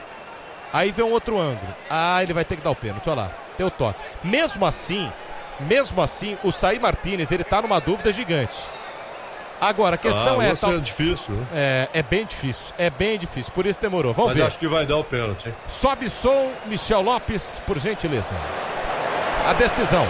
[SPEAKER 1] Ele vai ter que dar o pênalti, olha lá. Tem o toque. Mesmo assim, o Say Martínez, ele tá numa dúvida gigante. Agora, a questão é
[SPEAKER 3] difícil, né?
[SPEAKER 1] É bem difícil, por isso demorou. Vamos ver.
[SPEAKER 3] Mas acho que vai dar o pênalti, hein?
[SPEAKER 1] Sobe som, Michel Lopes, por gentileza. A decisão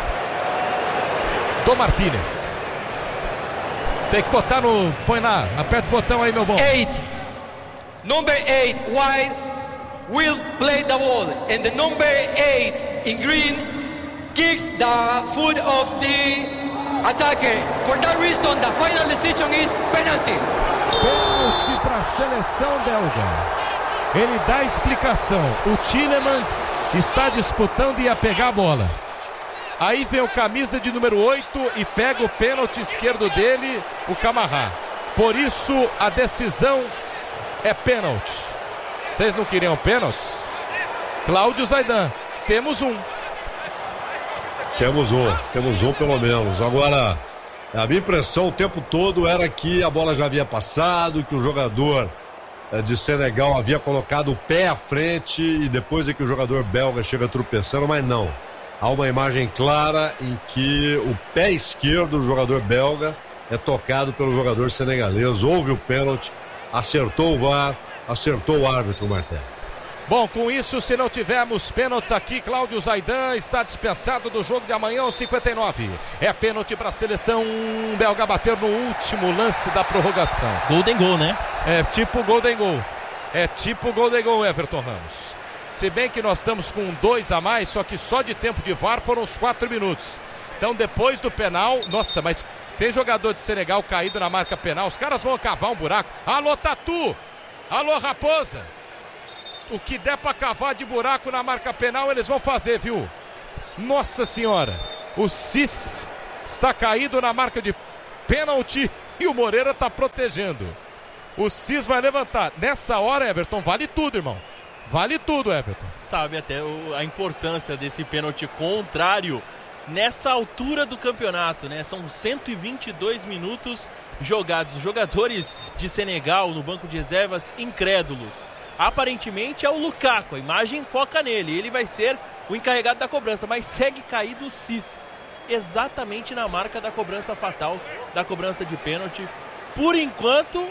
[SPEAKER 1] do Martínez. Tem que botar no... Põe lá, aperta o botão aí, meu bom.
[SPEAKER 7] Number 8, white, will play the ball. And the number 8 in green kicks the foot of the attacker. For that reason, the final decision is penalty.
[SPEAKER 1] Pênalti para a seleção belga. Ele dá a explicação. O Tielemans está disputando e ia pegar a bola. Aí vem o camisa de número 8 e pega o pênalti esquerdo dele, o Camará. Por isso, a decisão é pênalti. Vocês não queriam pênaltis? Cláudio Zaidan, temos um.
[SPEAKER 3] Temos um pelo menos. Agora, a minha impressão o tempo todo era que a bola já havia passado, que o jogador de Senegal havia colocado o pé à frente e depois é que o jogador belga chega tropeçando, mas não. Há uma imagem clara em que o pé esquerdo do jogador belga é tocado pelo jogador senegalês. Houve o pênalti. acertou o VAR, acertou o árbitro, Martel.
[SPEAKER 1] Bom, com isso, se não tivermos pênaltis aqui, Cláudio Zaidan está dispensado do jogo de amanhã aos 59. É pênalti para a seleção belga bater no último lance da prorrogação.
[SPEAKER 2] Golden Goal, né?
[SPEAKER 1] É tipo Golden Goal. É tipo Golden Goal, Everton Ramos. Se bem que nós estamos com 2 a mais, só que só de tempo de VAR foram os 4 minutos. Então depois do penal, nossa, mas tem jogador de Senegal caído na marca penal, os caras vão cavar um buraco. Alô, Tatu! Alô, Raposa! O que der pra cavar de buraco na marca penal, eles vão fazer, viu? Nossa senhora! O Cis está caído na marca de pênalti e o Moreira está protegendo. O Cis vai levantar. Nessa hora, Everton, vale tudo, irmão. Vale tudo, Everton.
[SPEAKER 2] Sabe até a importância desse pênalti contrário nessa altura do campeonato, né? São 122 minutos jogados. Os jogadores de Senegal no banco de reservas incrédulos. Aparentemente é o Lukaku, a imagem foca nele, ele vai ser o encarregado da cobrança, mas segue caído o Cis, exatamente na marca da cobrança fatal, da cobrança de pênalti. Por enquanto,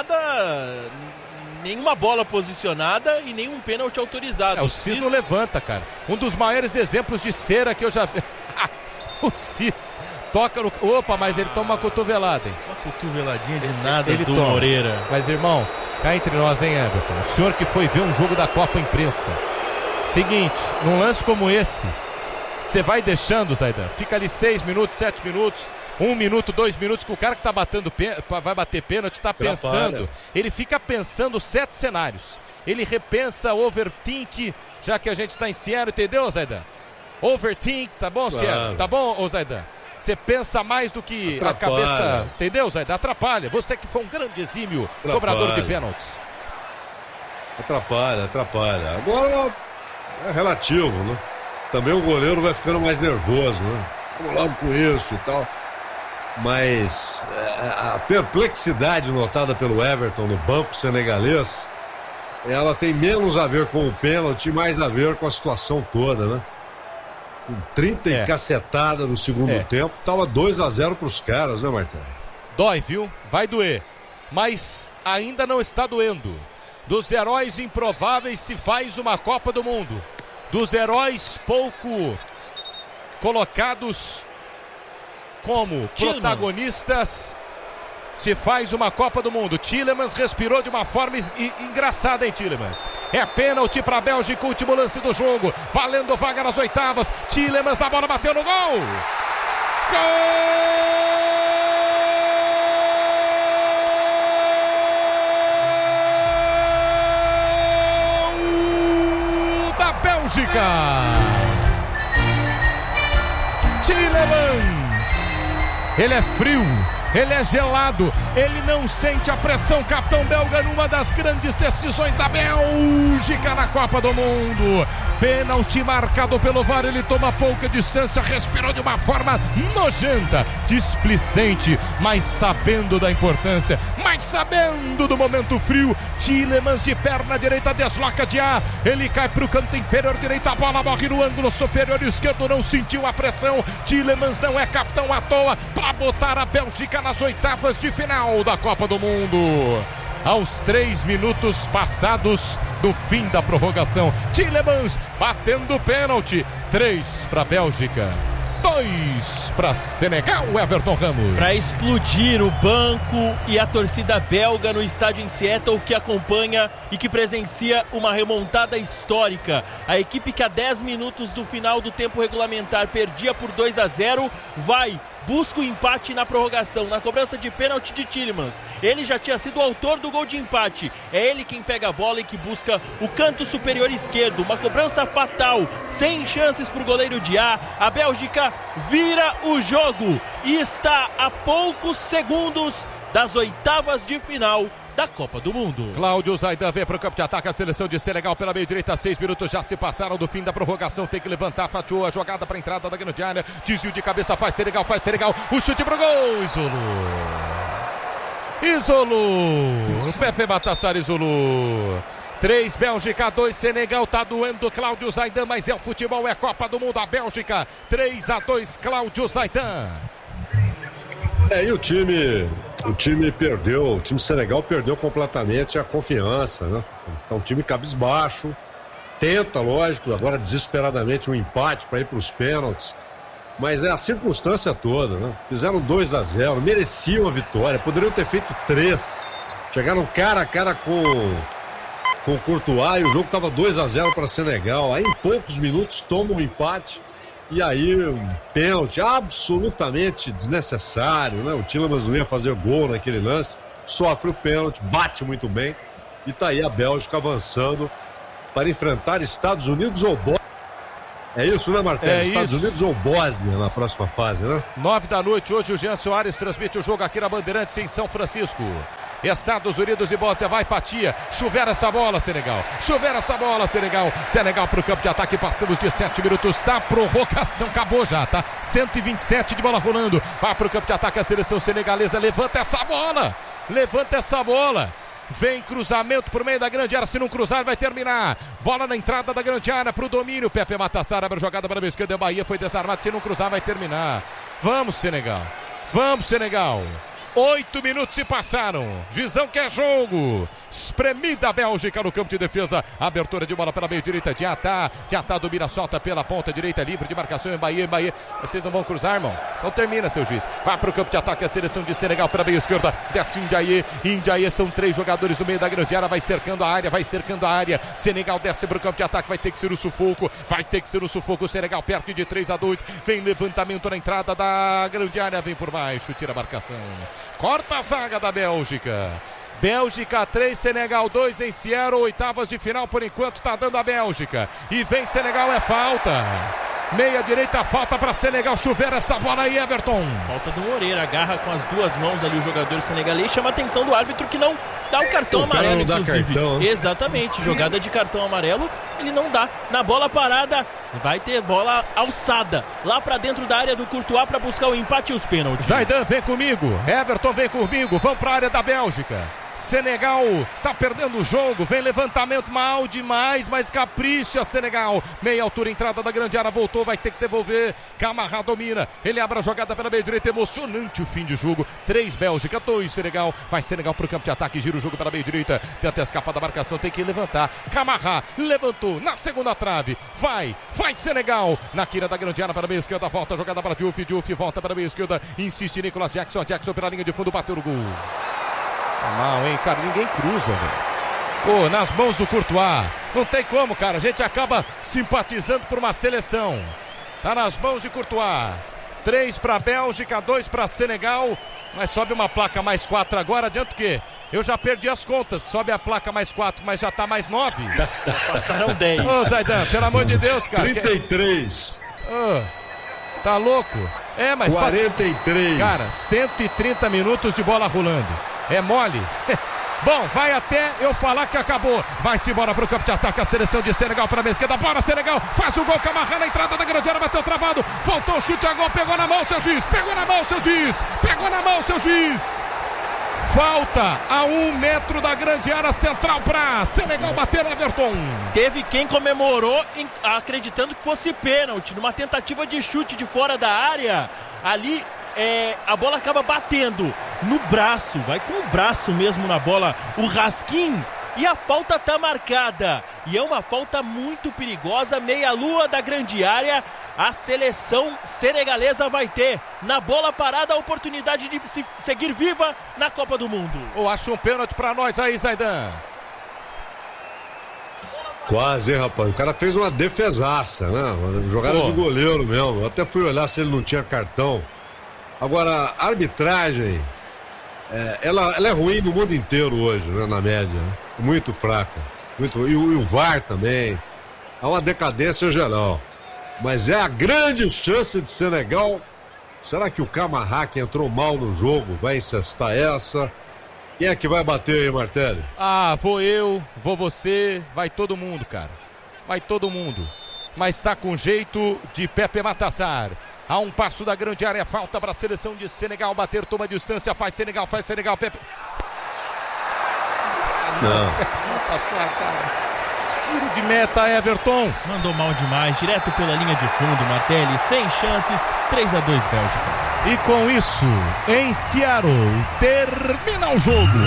[SPEAKER 2] nenhuma bola posicionada e nenhum pênalti autorizado.
[SPEAKER 1] O Cis não levanta, cara. Um dos maiores exemplos de cera que eu já vi. O Cis toca no... Opa, mas ele toma uma cotovelada, hein?
[SPEAKER 2] Uma cotoveladinha de nada
[SPEAKER 1] ele
[SPEAKER 2] do
[SPEAKER 1] toma.
[SPEAKER 2] Moreira.
[SPEAKER 1] Mas, irmão, cá entre nós, hein, Everton? O senhor que foi ver um jogo da Copa Imprensa. Seguinte, num lance como esse, você vai deixando, Zaidan. Fica ali 6 minutos, 7 minutos, 1 minuto, 2 minutos, que o cara que tá vai bater pênalti está pensando. Ele fica pensando 7 cenários. Ele repensa overthink, já que a gente tá em Seattle, entendeu, Zaidan? Overthink, tá bom,
[SPEAKER 3] claro.
[SPEAKER 1] Seattle? Tá bom, ô Zaidan? Você pensa mais do que a cabeça, entendeu, Zaidan? Atrapalha. Você que foi um grande exímio cobrador de pênaltis.
[SPEAKER 3] Atrapalha. Agora é relativo, né? Também o goleiro vai ficando mais nervoso, né? Vamos logo com isso e tal. Mas a perplexidade notada pelo Everton no banco senegalês, ela tem menos a ver com o pênalti, mais a ver com a situação toda, né? Com 30 e cacetada no segundo tempo, tava 2-0 pros caras, né, Marcelo?
[SPEAKER 1] Dói, viu? Vai doer. Mas ainda não está doendo. Dos heróis improváveis se faz uma Copa do Mundo. Dos heróis pouco colocados como protagonistas se faz uma Copa do Mundo. Tielemans respirou de uma forma engraçada, hein, Tielemans? É pênalti para a Bélgica, último lance do jogo, valendo vaga nas oitavas. Tielemans na bola, bateu no gol. Gol da Bélgica. Tielemans, ele é frio, ele é gelado, ele não sente a pressão. Capitão belga numa das grandes decisões da Bélgica na Copa do Mundo. Pênalti marcado pelo VAR, ele toma pouca distância, respirou de uma forma nojenta, displicente, mas sabendo da importância, mas sabendo do momento frio. Tielemans de perna direita desloca de A, ele cai para o canto inferior direito, a bola morre no ângulo superior esquerdo, não sentiu a pressão. Tielemans não é capitão à toa para botar a Bélgica nas oitavas de final da Copa do Mundo. Aos 3 minutos passados do fim da prorrogação, Tielemans batendo pênalti. 3 para a Bélgica, 2 para Senegal. Everton Ramos.
[SPEAKER 2] Para explodir o banco e a torcida belga no estádio em Seattle, que acompanha e que presencia uma remontada histórica. A equipe que a 10 minutos do final do tempo regulamentar perdia por 2-0, busca o empate na prorrogação, na cobrança de pênalti de Tielemans. Ele já tinha sido o autor do gol de empate. É ele quem pega a bola e que busca o canto superior esquerdo. Uma cobrança fatal, sem chances para o goleiro de A. A Bélgica vira o jogo e está a poucos segundos das oitavas de final da Copa do Mundo.
[SPEAKER 1] Cláudio Zaidan vem para o campo de ataque. A seleção de Senegal pela meio direita. 6 minutos já se passaram do fim da prorrogação. Tem que levantar, fatiou a jogada para a entrada da grande área. Desvio de cabeça, faz Senegal. O chute pro gol. Isolou. O Pepe Matassar isolou. 3 Bélgica, 2 Senegal. Tá doendo Cláudio Zaidan, mas é o futebol, é Copa do Mundo. A Bélgica 3-2, Cláudio Zaidan.
[SPEAKER 3] E o time O time Senegal perdeu completamente a confiança, né? Então o time cabisbaixo, tenta, lógico, agora desesperadamente um empate para ir para os pênaltis, mas é a circunstância toda, né? Fizeram 2-0, mereciam a vitória, poderiam ter feito 3, chegaram cara a cara com o Courtois e o jogo estava 2-0 para Senegal, aí em poucos minutos toma um empate. E aí, um pênalti absolutamente desnecessário, né? O Tielemans não ia fazer gol naquele lance, sofre o pênalti, bate muito bem. E tá aí a Bélgica avançando para enfrentar Estados Unidos ou Bósnia. É isso, né, Martelo? Estados Unidos ou Bósnia na próxima fase, né?
[SPEAKER 1] 9 da noite, hoje o Jean Soares transmite o jogo aqui na Bandeirantes em São Francisco. Estados Unidos e Bósnia, vai fatia, chover essa bola, Senegal, Senegal pro campo de ataque, passamos de 7 minutos da prorrogação, acabou já, tá? 127 de bola rolando, vai pro campo de ataque a seleção senegalesa, levanta essa bola, vem cruzamento por meio da grande área, se não cruzar vai terminar, bola na entrada da grande área pro domínio, Pepe Matassar abre a jogada para a esquerda, o Bahia foi desarmado, se não cruzar vai terminar, vamos Senegal, 8 minutos se passaram. Gizão quer jogo. Espremida a Bélgica no campo de defesa. Abertura de bola pela meio direita. Já tá domina, solta pela ponta direita. Livre de marcação em Bahia. Vocês não vão cruzar, irmão? Então termina, seu juiz. Vai pro campo de ataque a seleção de Senegal pela meio esquerda. Desce Indiaye. São 3 jogadores no meio da grande área. Vai cercando a área. Senegal desce pro campo de ataque. Vai ter que ser o sufoco. O Senegal perto de 3-2. Vem levantamento na entrada da grande área. Vem por baixo. Tira a marcação. Corta a zaga da Bélgica. Bélgica 3, Senegal 2 em Seattle. Oitavas de final por enquanto tá dando a Bélgica. E vem Senegal, é falta. Meia direita, falta para Senegal. Chover essa bola aí, Everton.
[SPEAKER 2] Falta do Moreira, agarra com as duas mãos ali o jogador senegalês. Chama a atenção do árbitro que não dá o cartão amarelo, inclusive.
[SPEAKER 3] Cartão.
[SPEAKER 2] Exatamente, jogada de cartão amarelo, ele não dá. Na bola parada, vai ter bola alçada lá para dentro da área do Courtois para buscar o empate e os pênaltis.
[SPEAKER 1] Zaidan, vem comigo. Everton, vem comigo. Vamos para a área da Bélgica. Senegal tá perdendo o jogo, vem levantamento mal demais, mas capricha Senegal, meia altura, entrada da grande área, voltou, vai ter que devolver, Camará domina, ele abre a jogada pela meia direita, emocionante o fim de jogo, 3 Bélgica, 2 Senegal, vai Senegal pro campo de ataque, gira o jogo pela meia direita, tenta escapar da marcação, tem que levantar, Camará levantou, na segunda trave, vai Senegal, na quina da grande área pela meia esquerda, volta a jogada para Diouf volta para a meia esquerda, insiste Nicolas Jackson pela linha de fundo, bateu no gol. Tá mal, hein, cara, ninguém cruza, velho. Pô, nas mãos do Courtois, não tem como, cara, a gente acaba simpatizando por uma seleção. Tá nas mãos de Courtois. 3 para Bélgica, 2 para Senegal, mas sobe uma placa mais 4 agora, adianta o quê? Eu já perdi as contas, sobe a placa mais 4, mas já tá mais 9.
[SPEAKER 2] Passaram 10.
[SPEAKER 1] Ô, Zaidan, pelo amor de Deus, cara.
[SPEAKER 3] 33.
[SPEAKER 1] Tá louco? É, mas
[SPEAKER 3] 43.
[SPEAKER 1] Cara, 130 minutos de bola rolando. É mole? Bom, vai até eu falar que acabou. Vai-se embora pro campo de ataque a seleção de Senegal para a esquerda. Bora, Senegal. Faz o gol, Camará na entrada da grande área. Bateu travado. Voltou o chute a gol. Pegou na mão, seu juiz. Falta a 1 metro da grande área central para Senegal bater, Everton.
[SPEAKER 2] Teve quem comemorou acreditando que fosse pênalti. Numa tentativa de chute de fora da área. Ali... a bola acaba batendo no braço, vai com o braço mesmo na bola, o Raskin, e a falta tá marcada, e é uma falta muito perigosa, meia-lua da grande área, a seleção senegalesa vai ter, na bola parada, a oportunidade de seguir viva na Copa do Mundo.
[SPEAKER 1] Ou acha um pênalti pra nós aí, Zaidan?
[SPEAKER 3] Quase, hein, rapaz, o cara fez uma defesaça, né, uma jogada de goleiro mesmo, eu até fui olhar se ele não tinha cartão. Agora, a arbitragem, ela é ruim no mundo inteiro hoje, né, na média. Né? Muito fraca. E o VAR também. Há uma decadência geral. Mas é a grande chance de Senegal. Será que o Camará, que entrou mal no jogo, vai incestar essa? Quem é que vai bater aí, Martelli?
[SPEAKER 1] Vou eu, vou você, vai todo mundo, cara. Vai todo mundo. Mas tá com jeito de Pepe Matassar. A 1 passo da grande área, falta para a seleção de Senegal bater, toma distância, faz Senegal, Pepe.
[SPEAKER 3] Não.
[SPEAKER 1] Passar, cara. Tiro de meta, Everton.
[SPEAKER 2] Mandou mal demais, direto pela linha de fundo, Martelli, sem chances, 3-2 Bélgica.
[SPEAKER 1] E com isso, em Seattle, termina o jogo.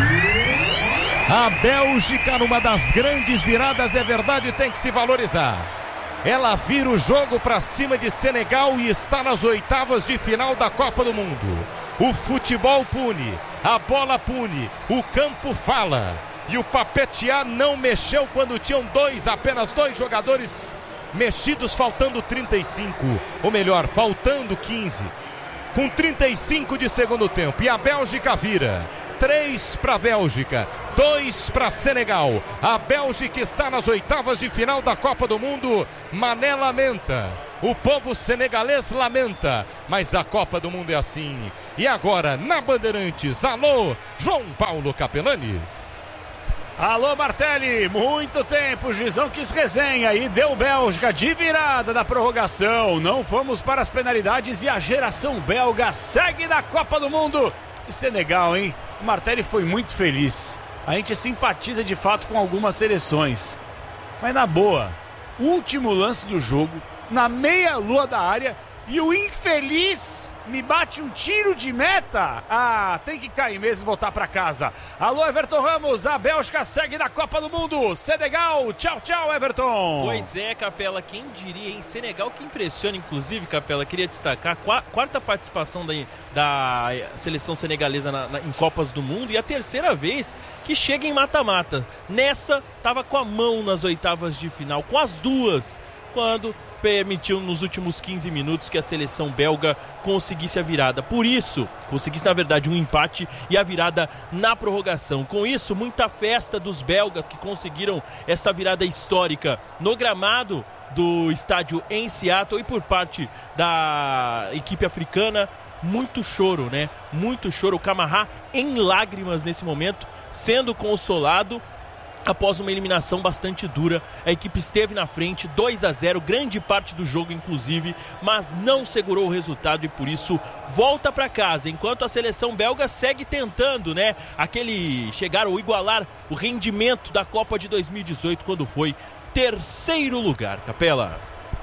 [SPEAKER 1] A Bélgica, numa das grandes viradas, é verdade, tem que se valorizar. Ela vira o jogo para cima de Senegal e está nas oitavas de final da Copa do Mundo. O futebol pune, a bola pune, o campo fala. E o Papetiá não mexeu quando tinham apenas dois jogadores mexidos, faltando 35. Ou melhor, faltando 15. Com 35 de segundo tempo. E a Bélgica vira. 3 para a Bélgica, 2 para Senegal. A Bélgica está nas oitavas de final da Copa do Mundo. Mané lamenta, o povo senegalês lamenta, mas a Copa do Mundo é assim. E agora, na Bandeirantes, alô, João Paulo Capelanes.
[SPEAKER 6] Alô, Martelli, muito tempo, o juiz não quis resenha e deu Bélgica de virada na prorrogação. Não fomos para as penalidades e a geração belga segue na Copa do Mundo. E Senegal, hein? O Martelli foi muito feliz. A gente simpatiza de fato com algumas seleções. Mas na boa, último lance do jogo, na meia-lua da área, e o infeliz me bate um tiro de meta. Ah, tem que cair mesmo e voltar para casa. Alô, Everton Ramos, a Bélgica segue na Copa do Mundo. Senegal, tchau, tchau, Everton.
[SPEAKER 2] Pois é, Capela, quem diria, hein? Senegal que impressiona, inclusive, Capela, queria destacar a quarta participação da seleção senegalesa em Copas do Mundo e a terceira vez que chega em mata-mata. Nessa, tava com a mão nas oitavas de final, com as duas, quando permitiu nos últimos 15 minutos que a seleção belga conseguisse a virada. Por isso, conseguisse na verdade um empate e a virada na prorrogação. Com isso, muita festa dos belgas que conseguiram essa virada histórica no gramado do estádio em Seattle. E por parte da equipe africana, muito choro, né? Muito choro. O Camara em lágrimas nesse momento, sendo consolado após uma eliminação bastante dura. A equipe esteve na frente, 2-0, grande parte do jogo inclusive, mas não segurou o resultado e por isso volta para casa, enquanto a seleção belga segue tentando, né, chegar ou igualar o rendimento da Copa de 2018, quando foi terceiro lugar. Capela.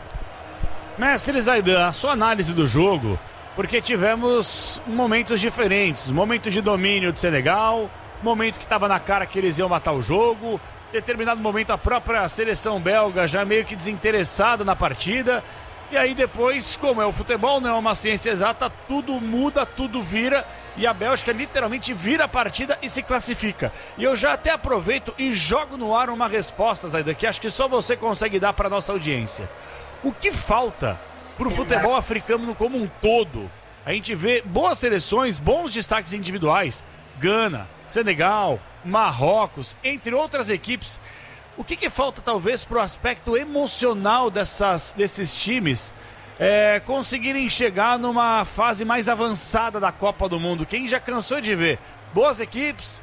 [SPEAKER 6] Mestre Zaidan, a sua análise do jogo, porque tivemos momentos diferentes, momentos de domínio de Senegal, momento que estava na cara que eles iam matar o jogo, determinado momento a própria seleção belga já meio que desinteressada na partida, e aí depois, como é o futebol, não é uma ciência exata, tudo muda, tudo vira, e a Bélgica literalmente vira a partida e se classifica. E eu já até aproveito e jogo no ar uma resposta, Zaidan, que acho que só você consegue dar para nossa audiência. O que falta para o futebol africano como um todo? A gente vê boas seleções, bons destaques individuais, Gana, Senegal, Marrocos, entre outras equipes. O que falta talvez para o aspecto emocional desses times conseguirem chegar numa fase mais avançada da Copa do Mundo? Quem já cansou de ver boas equipes,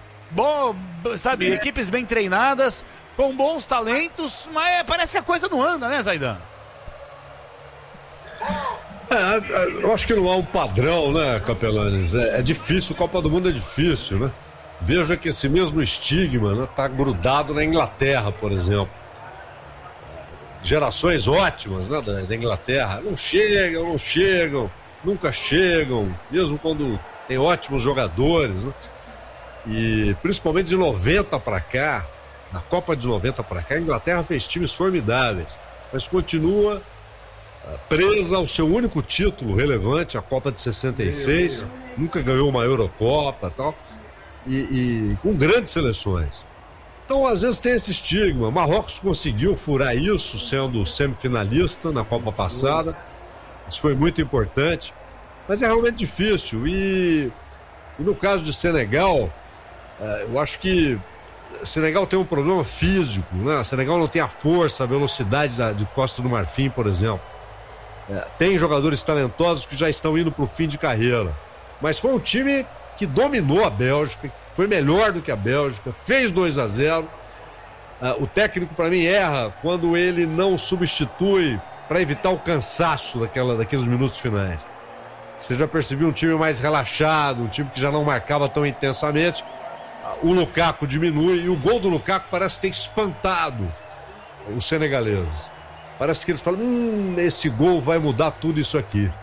[SPEAKER 6] equipes bem treinadas, com bons talentos, mas parece que a coisa não anda, né, Zaidan?
[SPEAKER 3] Eu acho que não há um padrão, né, Capelanes? É difícil, Copa do Mundo é difícil, né? Veja que esse mesmo estigma, né, tá grudado na Inglaterra, por exemplo. Gerações ótimas, né, da Inglaterra não chegam, nunca chegam, mesmo quando tem ótimos jogadores, né? E principalmente de 90 para cá, na Copa de 90 para cá, a Inglaterra fez times formidáveis, mas continua presa ao seu único título relevante, a Copa de 66, nunca ganhou uma Eurocopa e tal, e com grandes seleções. Então, às vezes tem esse estigma. Marrocos conseguiu furar isso, sendo semifinalista na Copa passada, isso foi muito importante, mas é realmente difícil. E no caso de Senegal, eu acho que Senegal tem um problema físico, né? Senegal não tem a força, a velocidade de Costa do Marfim, por exemplo. Tem jogadores talentosos que já estão indo para o fim de carreira, mas foi um time que dominou a Bélgica, foi melhor do que a Bélgica, fez 2-0. O técnico, para mim, erra quando ele não substitui para evitar o cansaço daqueles minutos finais. Você já percebeu um time mais relaxado, um time que já não marcava tão intensamente. O Lukaku diminui e o gol do Lukaku parece ter espantado os senegaleses. Parece que eles falam, esse gol vai mudar tudo isso aqui.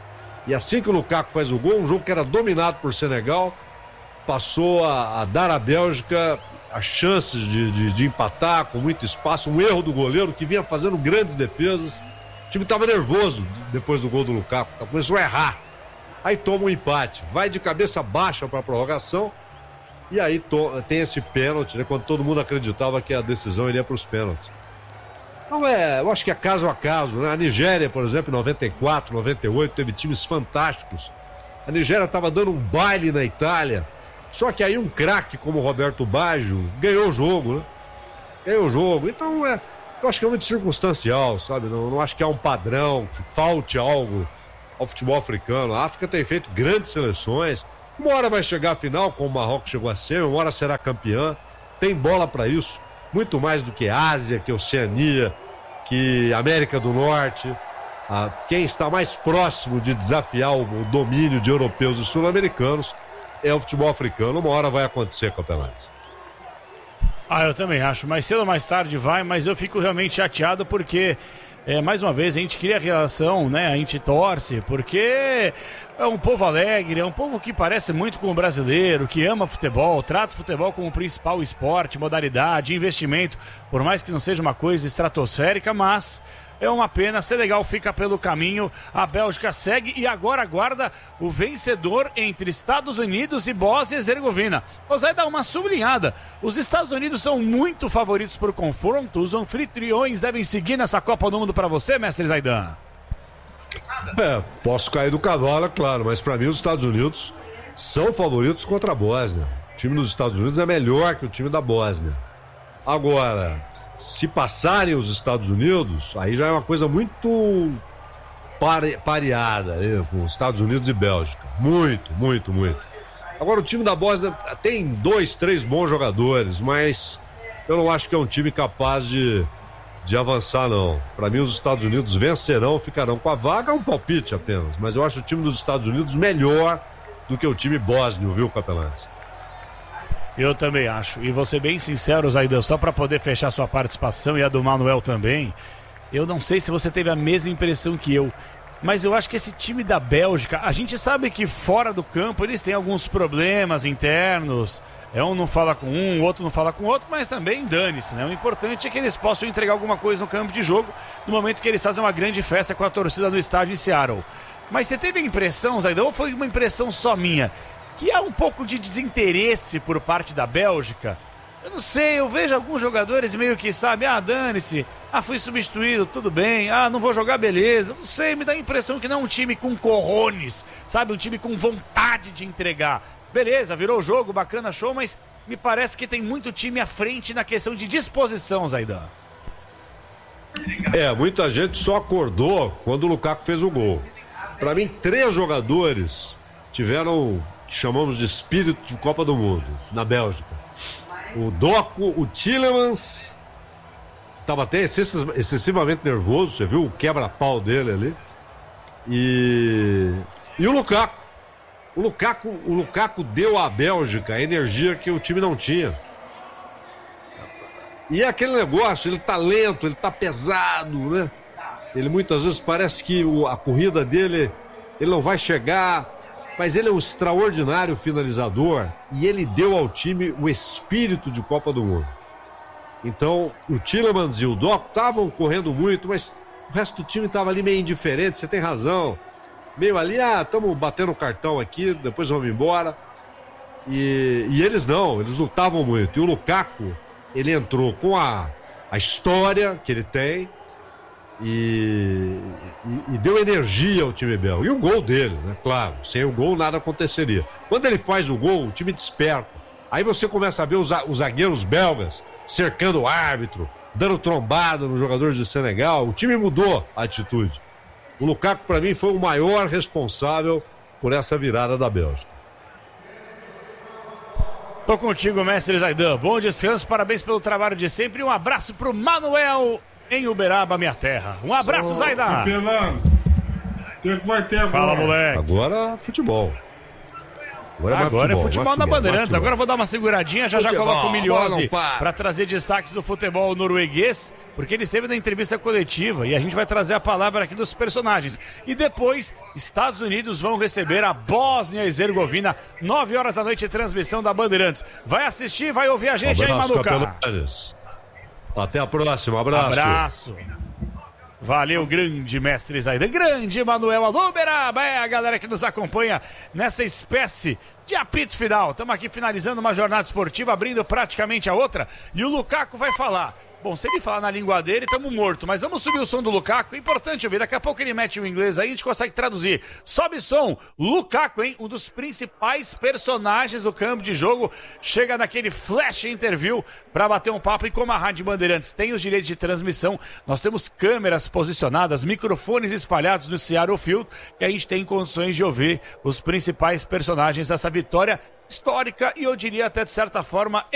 [SPEAKER 3] E assim que o Lukaku faz o gol, um jogo que era dominado por Senegal, passou a dar à Bélgica as chances de empatar com muito espaço, um erro do goleiro que vinha fazendo grandes defesas. O time estava nervoso depois do gol do Lukaku, começou a errar. Aí toma um empate, vai de cabeça baixa para a prorrogação e aí tem esse pênalti, né, quando todo mundo acreditava que a decisão iria para os pênaltis. Então eu acho que é caso a caso, né? A Nigéria, por exemplo, em 94, 98, teve times fantásticos. A Nigéria estava dando um baile na Itália, só que aí um craque como o Roberto Baggio ganhou o jogo, né? Ganhou o jogo. Então eu acho que é muito circunstancial, sabe? Não acho que há um padrão, que falte algo ao futebol africano. A África tem feito grandes seleções. Uma hora vai chegar à final, como o Marrocos chegou a ser, uma hora será campeã. Tem bola para isso. Muito mais do que Ásia, que Oceania, que América do Norte. Quem está mais próximo de desafiar o domínio de europeus e sul-americanos é o futebol africano. Uma hora vai acontecer, campeonato.
[SPEAKER 6] Eu também acho. Mais cedo ou mais tarde vai, mas eu fico realmente chateado porque, mais uma vez, a gente cria relação, né? A gente torce, porque é um povo alegre, é um povo que parece muito com o brasileiro, que ama futebol, trata o futebol como principal esporte, modalidade, investimento, por mais que não seja uma coisa estratosférica, mas é uma pena. Senegal fica pelo caminho, a Bélgica segue e agora aguarda o vencedor entre Estados Unidos e Bósnia e Herzegovina. Você dá uma sublinhada, os Estados Unidos são muito favoritos por confronto, os anfitriões devem seguir nessa Copa do Mundo para você, mestre Zaidan?
[SPEAKER 3] Posso cair do cavalo, é claro, mas para mim os Estados Unidos são favoritos contra a Bósnia. O time dos Estados Unidos é melhor que o time da Bósnia. Agora, se passarem os Estados Unidos, aí já é uma coisa muito pareada, né, com os Estados Unidos e Bélgica. Muito, muito, muito. Agora o time da Bósnia tem 2, 3 bons jogadores, mas eu não acho que é um time capaz de avançar, não. Para mim os Estados Unidos vencerão, ficarão com a vaga, é um palpite apenas, mas eu acho o time dos Estados Unidos melhor do que o time bósnio, viu, campeonato?
[SPEAKER 6] Eu também acho, e vou ser bem sincero, Zaidan, só para poder fechar sua participação e a do Manuel também, eu não sei se você teve a mesma impressão que eu, mas eu acho que esse time da Bélgica, a gente sabe que fora do campo eles têm alguns problemas internos. Um não fala com um, o outro não fala com o outro, mas também dane-se, né? O importante é que eles possam entregar alguma coisa no campo de jogo no momento que eles fazem uma grande festa com a torcida no estádio em Seattle. Mas você teve a impressão, Zaidan, ou foi uma impressão só minha, que há um pouco de desinteresse por parte da Bélgica? Eu não sei, eu vejo alguns jogadores meio que, sabe, dane-se, fui substituído, tudo bem, não vou jogar, beleza. Não sei, me dá a impressão que não é um time com cojones, sabe, um time com vontade de entregar. Beleza, virou o jogo, bacana, show, mas me parece que tem muito time à frente na questão de disposição, Zaidan.
[SPEAKER 3] Muita gente só acordou quando o Lukaku fez o gol. Para mim, 3 jogadores tiveram o que chamamos de espírito de Copa do Mundo na Bélgica. O Doku, o Tielemans, estava até excessivamente nervoso, você viu o quebra-pau dele ali. E o Lukaku. O Lukaku deu à Bélgica a energia que o time não tinha. E é aquele negócio, ele tá lento, ele tá pesado, né? Ele muitas vezes parece que a corrida dele, ele não vai chegar, mas ele é um extraordinário finalizador e ele deu ao time o espírito de Copa do Mundo. Então, o Tielemans e o Doku estavam correndo muito, mas o resto do time estava ali meio indiferente, você tem razão. Meio ali, estamos batendo cartão aqui, depois vamos embora. E eles não, eles lutavam muito. E o Lukaku, ele entrou com a história que ele tem e deu energia ao time belga. E o gol dele, né? Claro, sem o gol nada aconteceria. Quando ele faz o gol, o time desperta. Aí você começa a ver os zagueiros belgas cercando o árbitro, dando trombada nos jogadores de Senegal. O time mudou a atitude. O Lukaku, para mim, foi o maior responsável por essa virada da Bélgica.
[SPEAKER 6] Tô contigo, mestre Zaidan. Bom descanso, parabéns pelo trabalho de sempre. Um abraço pro Manuel em Uberaba, minha terra. Um abraço, Zaidan.
[SPEAKER 8] O que vai ter agora?
[SPEAKER 6] Fala, moleque.
[SPEAKER 3] Agora, futebol.
[SPEAKER 6] Agora é futebol na Bandeirantes. Agora eu vou dar uma seguradinha, já coloco o Miliose para trazer destaques do futebol norueguês, porque ele esteve na entrevista coletiva e a gente vai trazer a palavra aqui dos personagens. E depois, Estados Unidos vão receber a Bósnia e Herzegovina, 9 horas da noite, transmissão da Bandeirantes. Vai assistir, vai ouvir a gente aí, Manuca.
[SPEAKER 3] Até a próxima, abraço.
[SPEAKER 6] Valeu, grande mestre Zaidan, grande Manuel Aluberaba, é a galera que nos acompanha nessa espécie de apito final. Estamos aqui finalizando uma jornada esportiva, abrindo praticamente a outra, e o Lukaku vai falar. Bom, se ele falar na língua dele, estamos mortos, mas vamos subir o som do Lukaku, importante ouvir, daqui a pouco ele mete o inglês aí, a gente consegue traduzir. Sobe som, Lukaku, hein, um dos principais personagens do campo de jogo, chega naquele flash interview para bater um papo, e como a Rádio Bandeirantes tem os direitos de transmissão, nós temos câmeras posicionadas, microfones espalhados no Seattle Field, que a gente tem condições de ouvir os principais personagens dessa vitória histórica e eu diria até de certa forma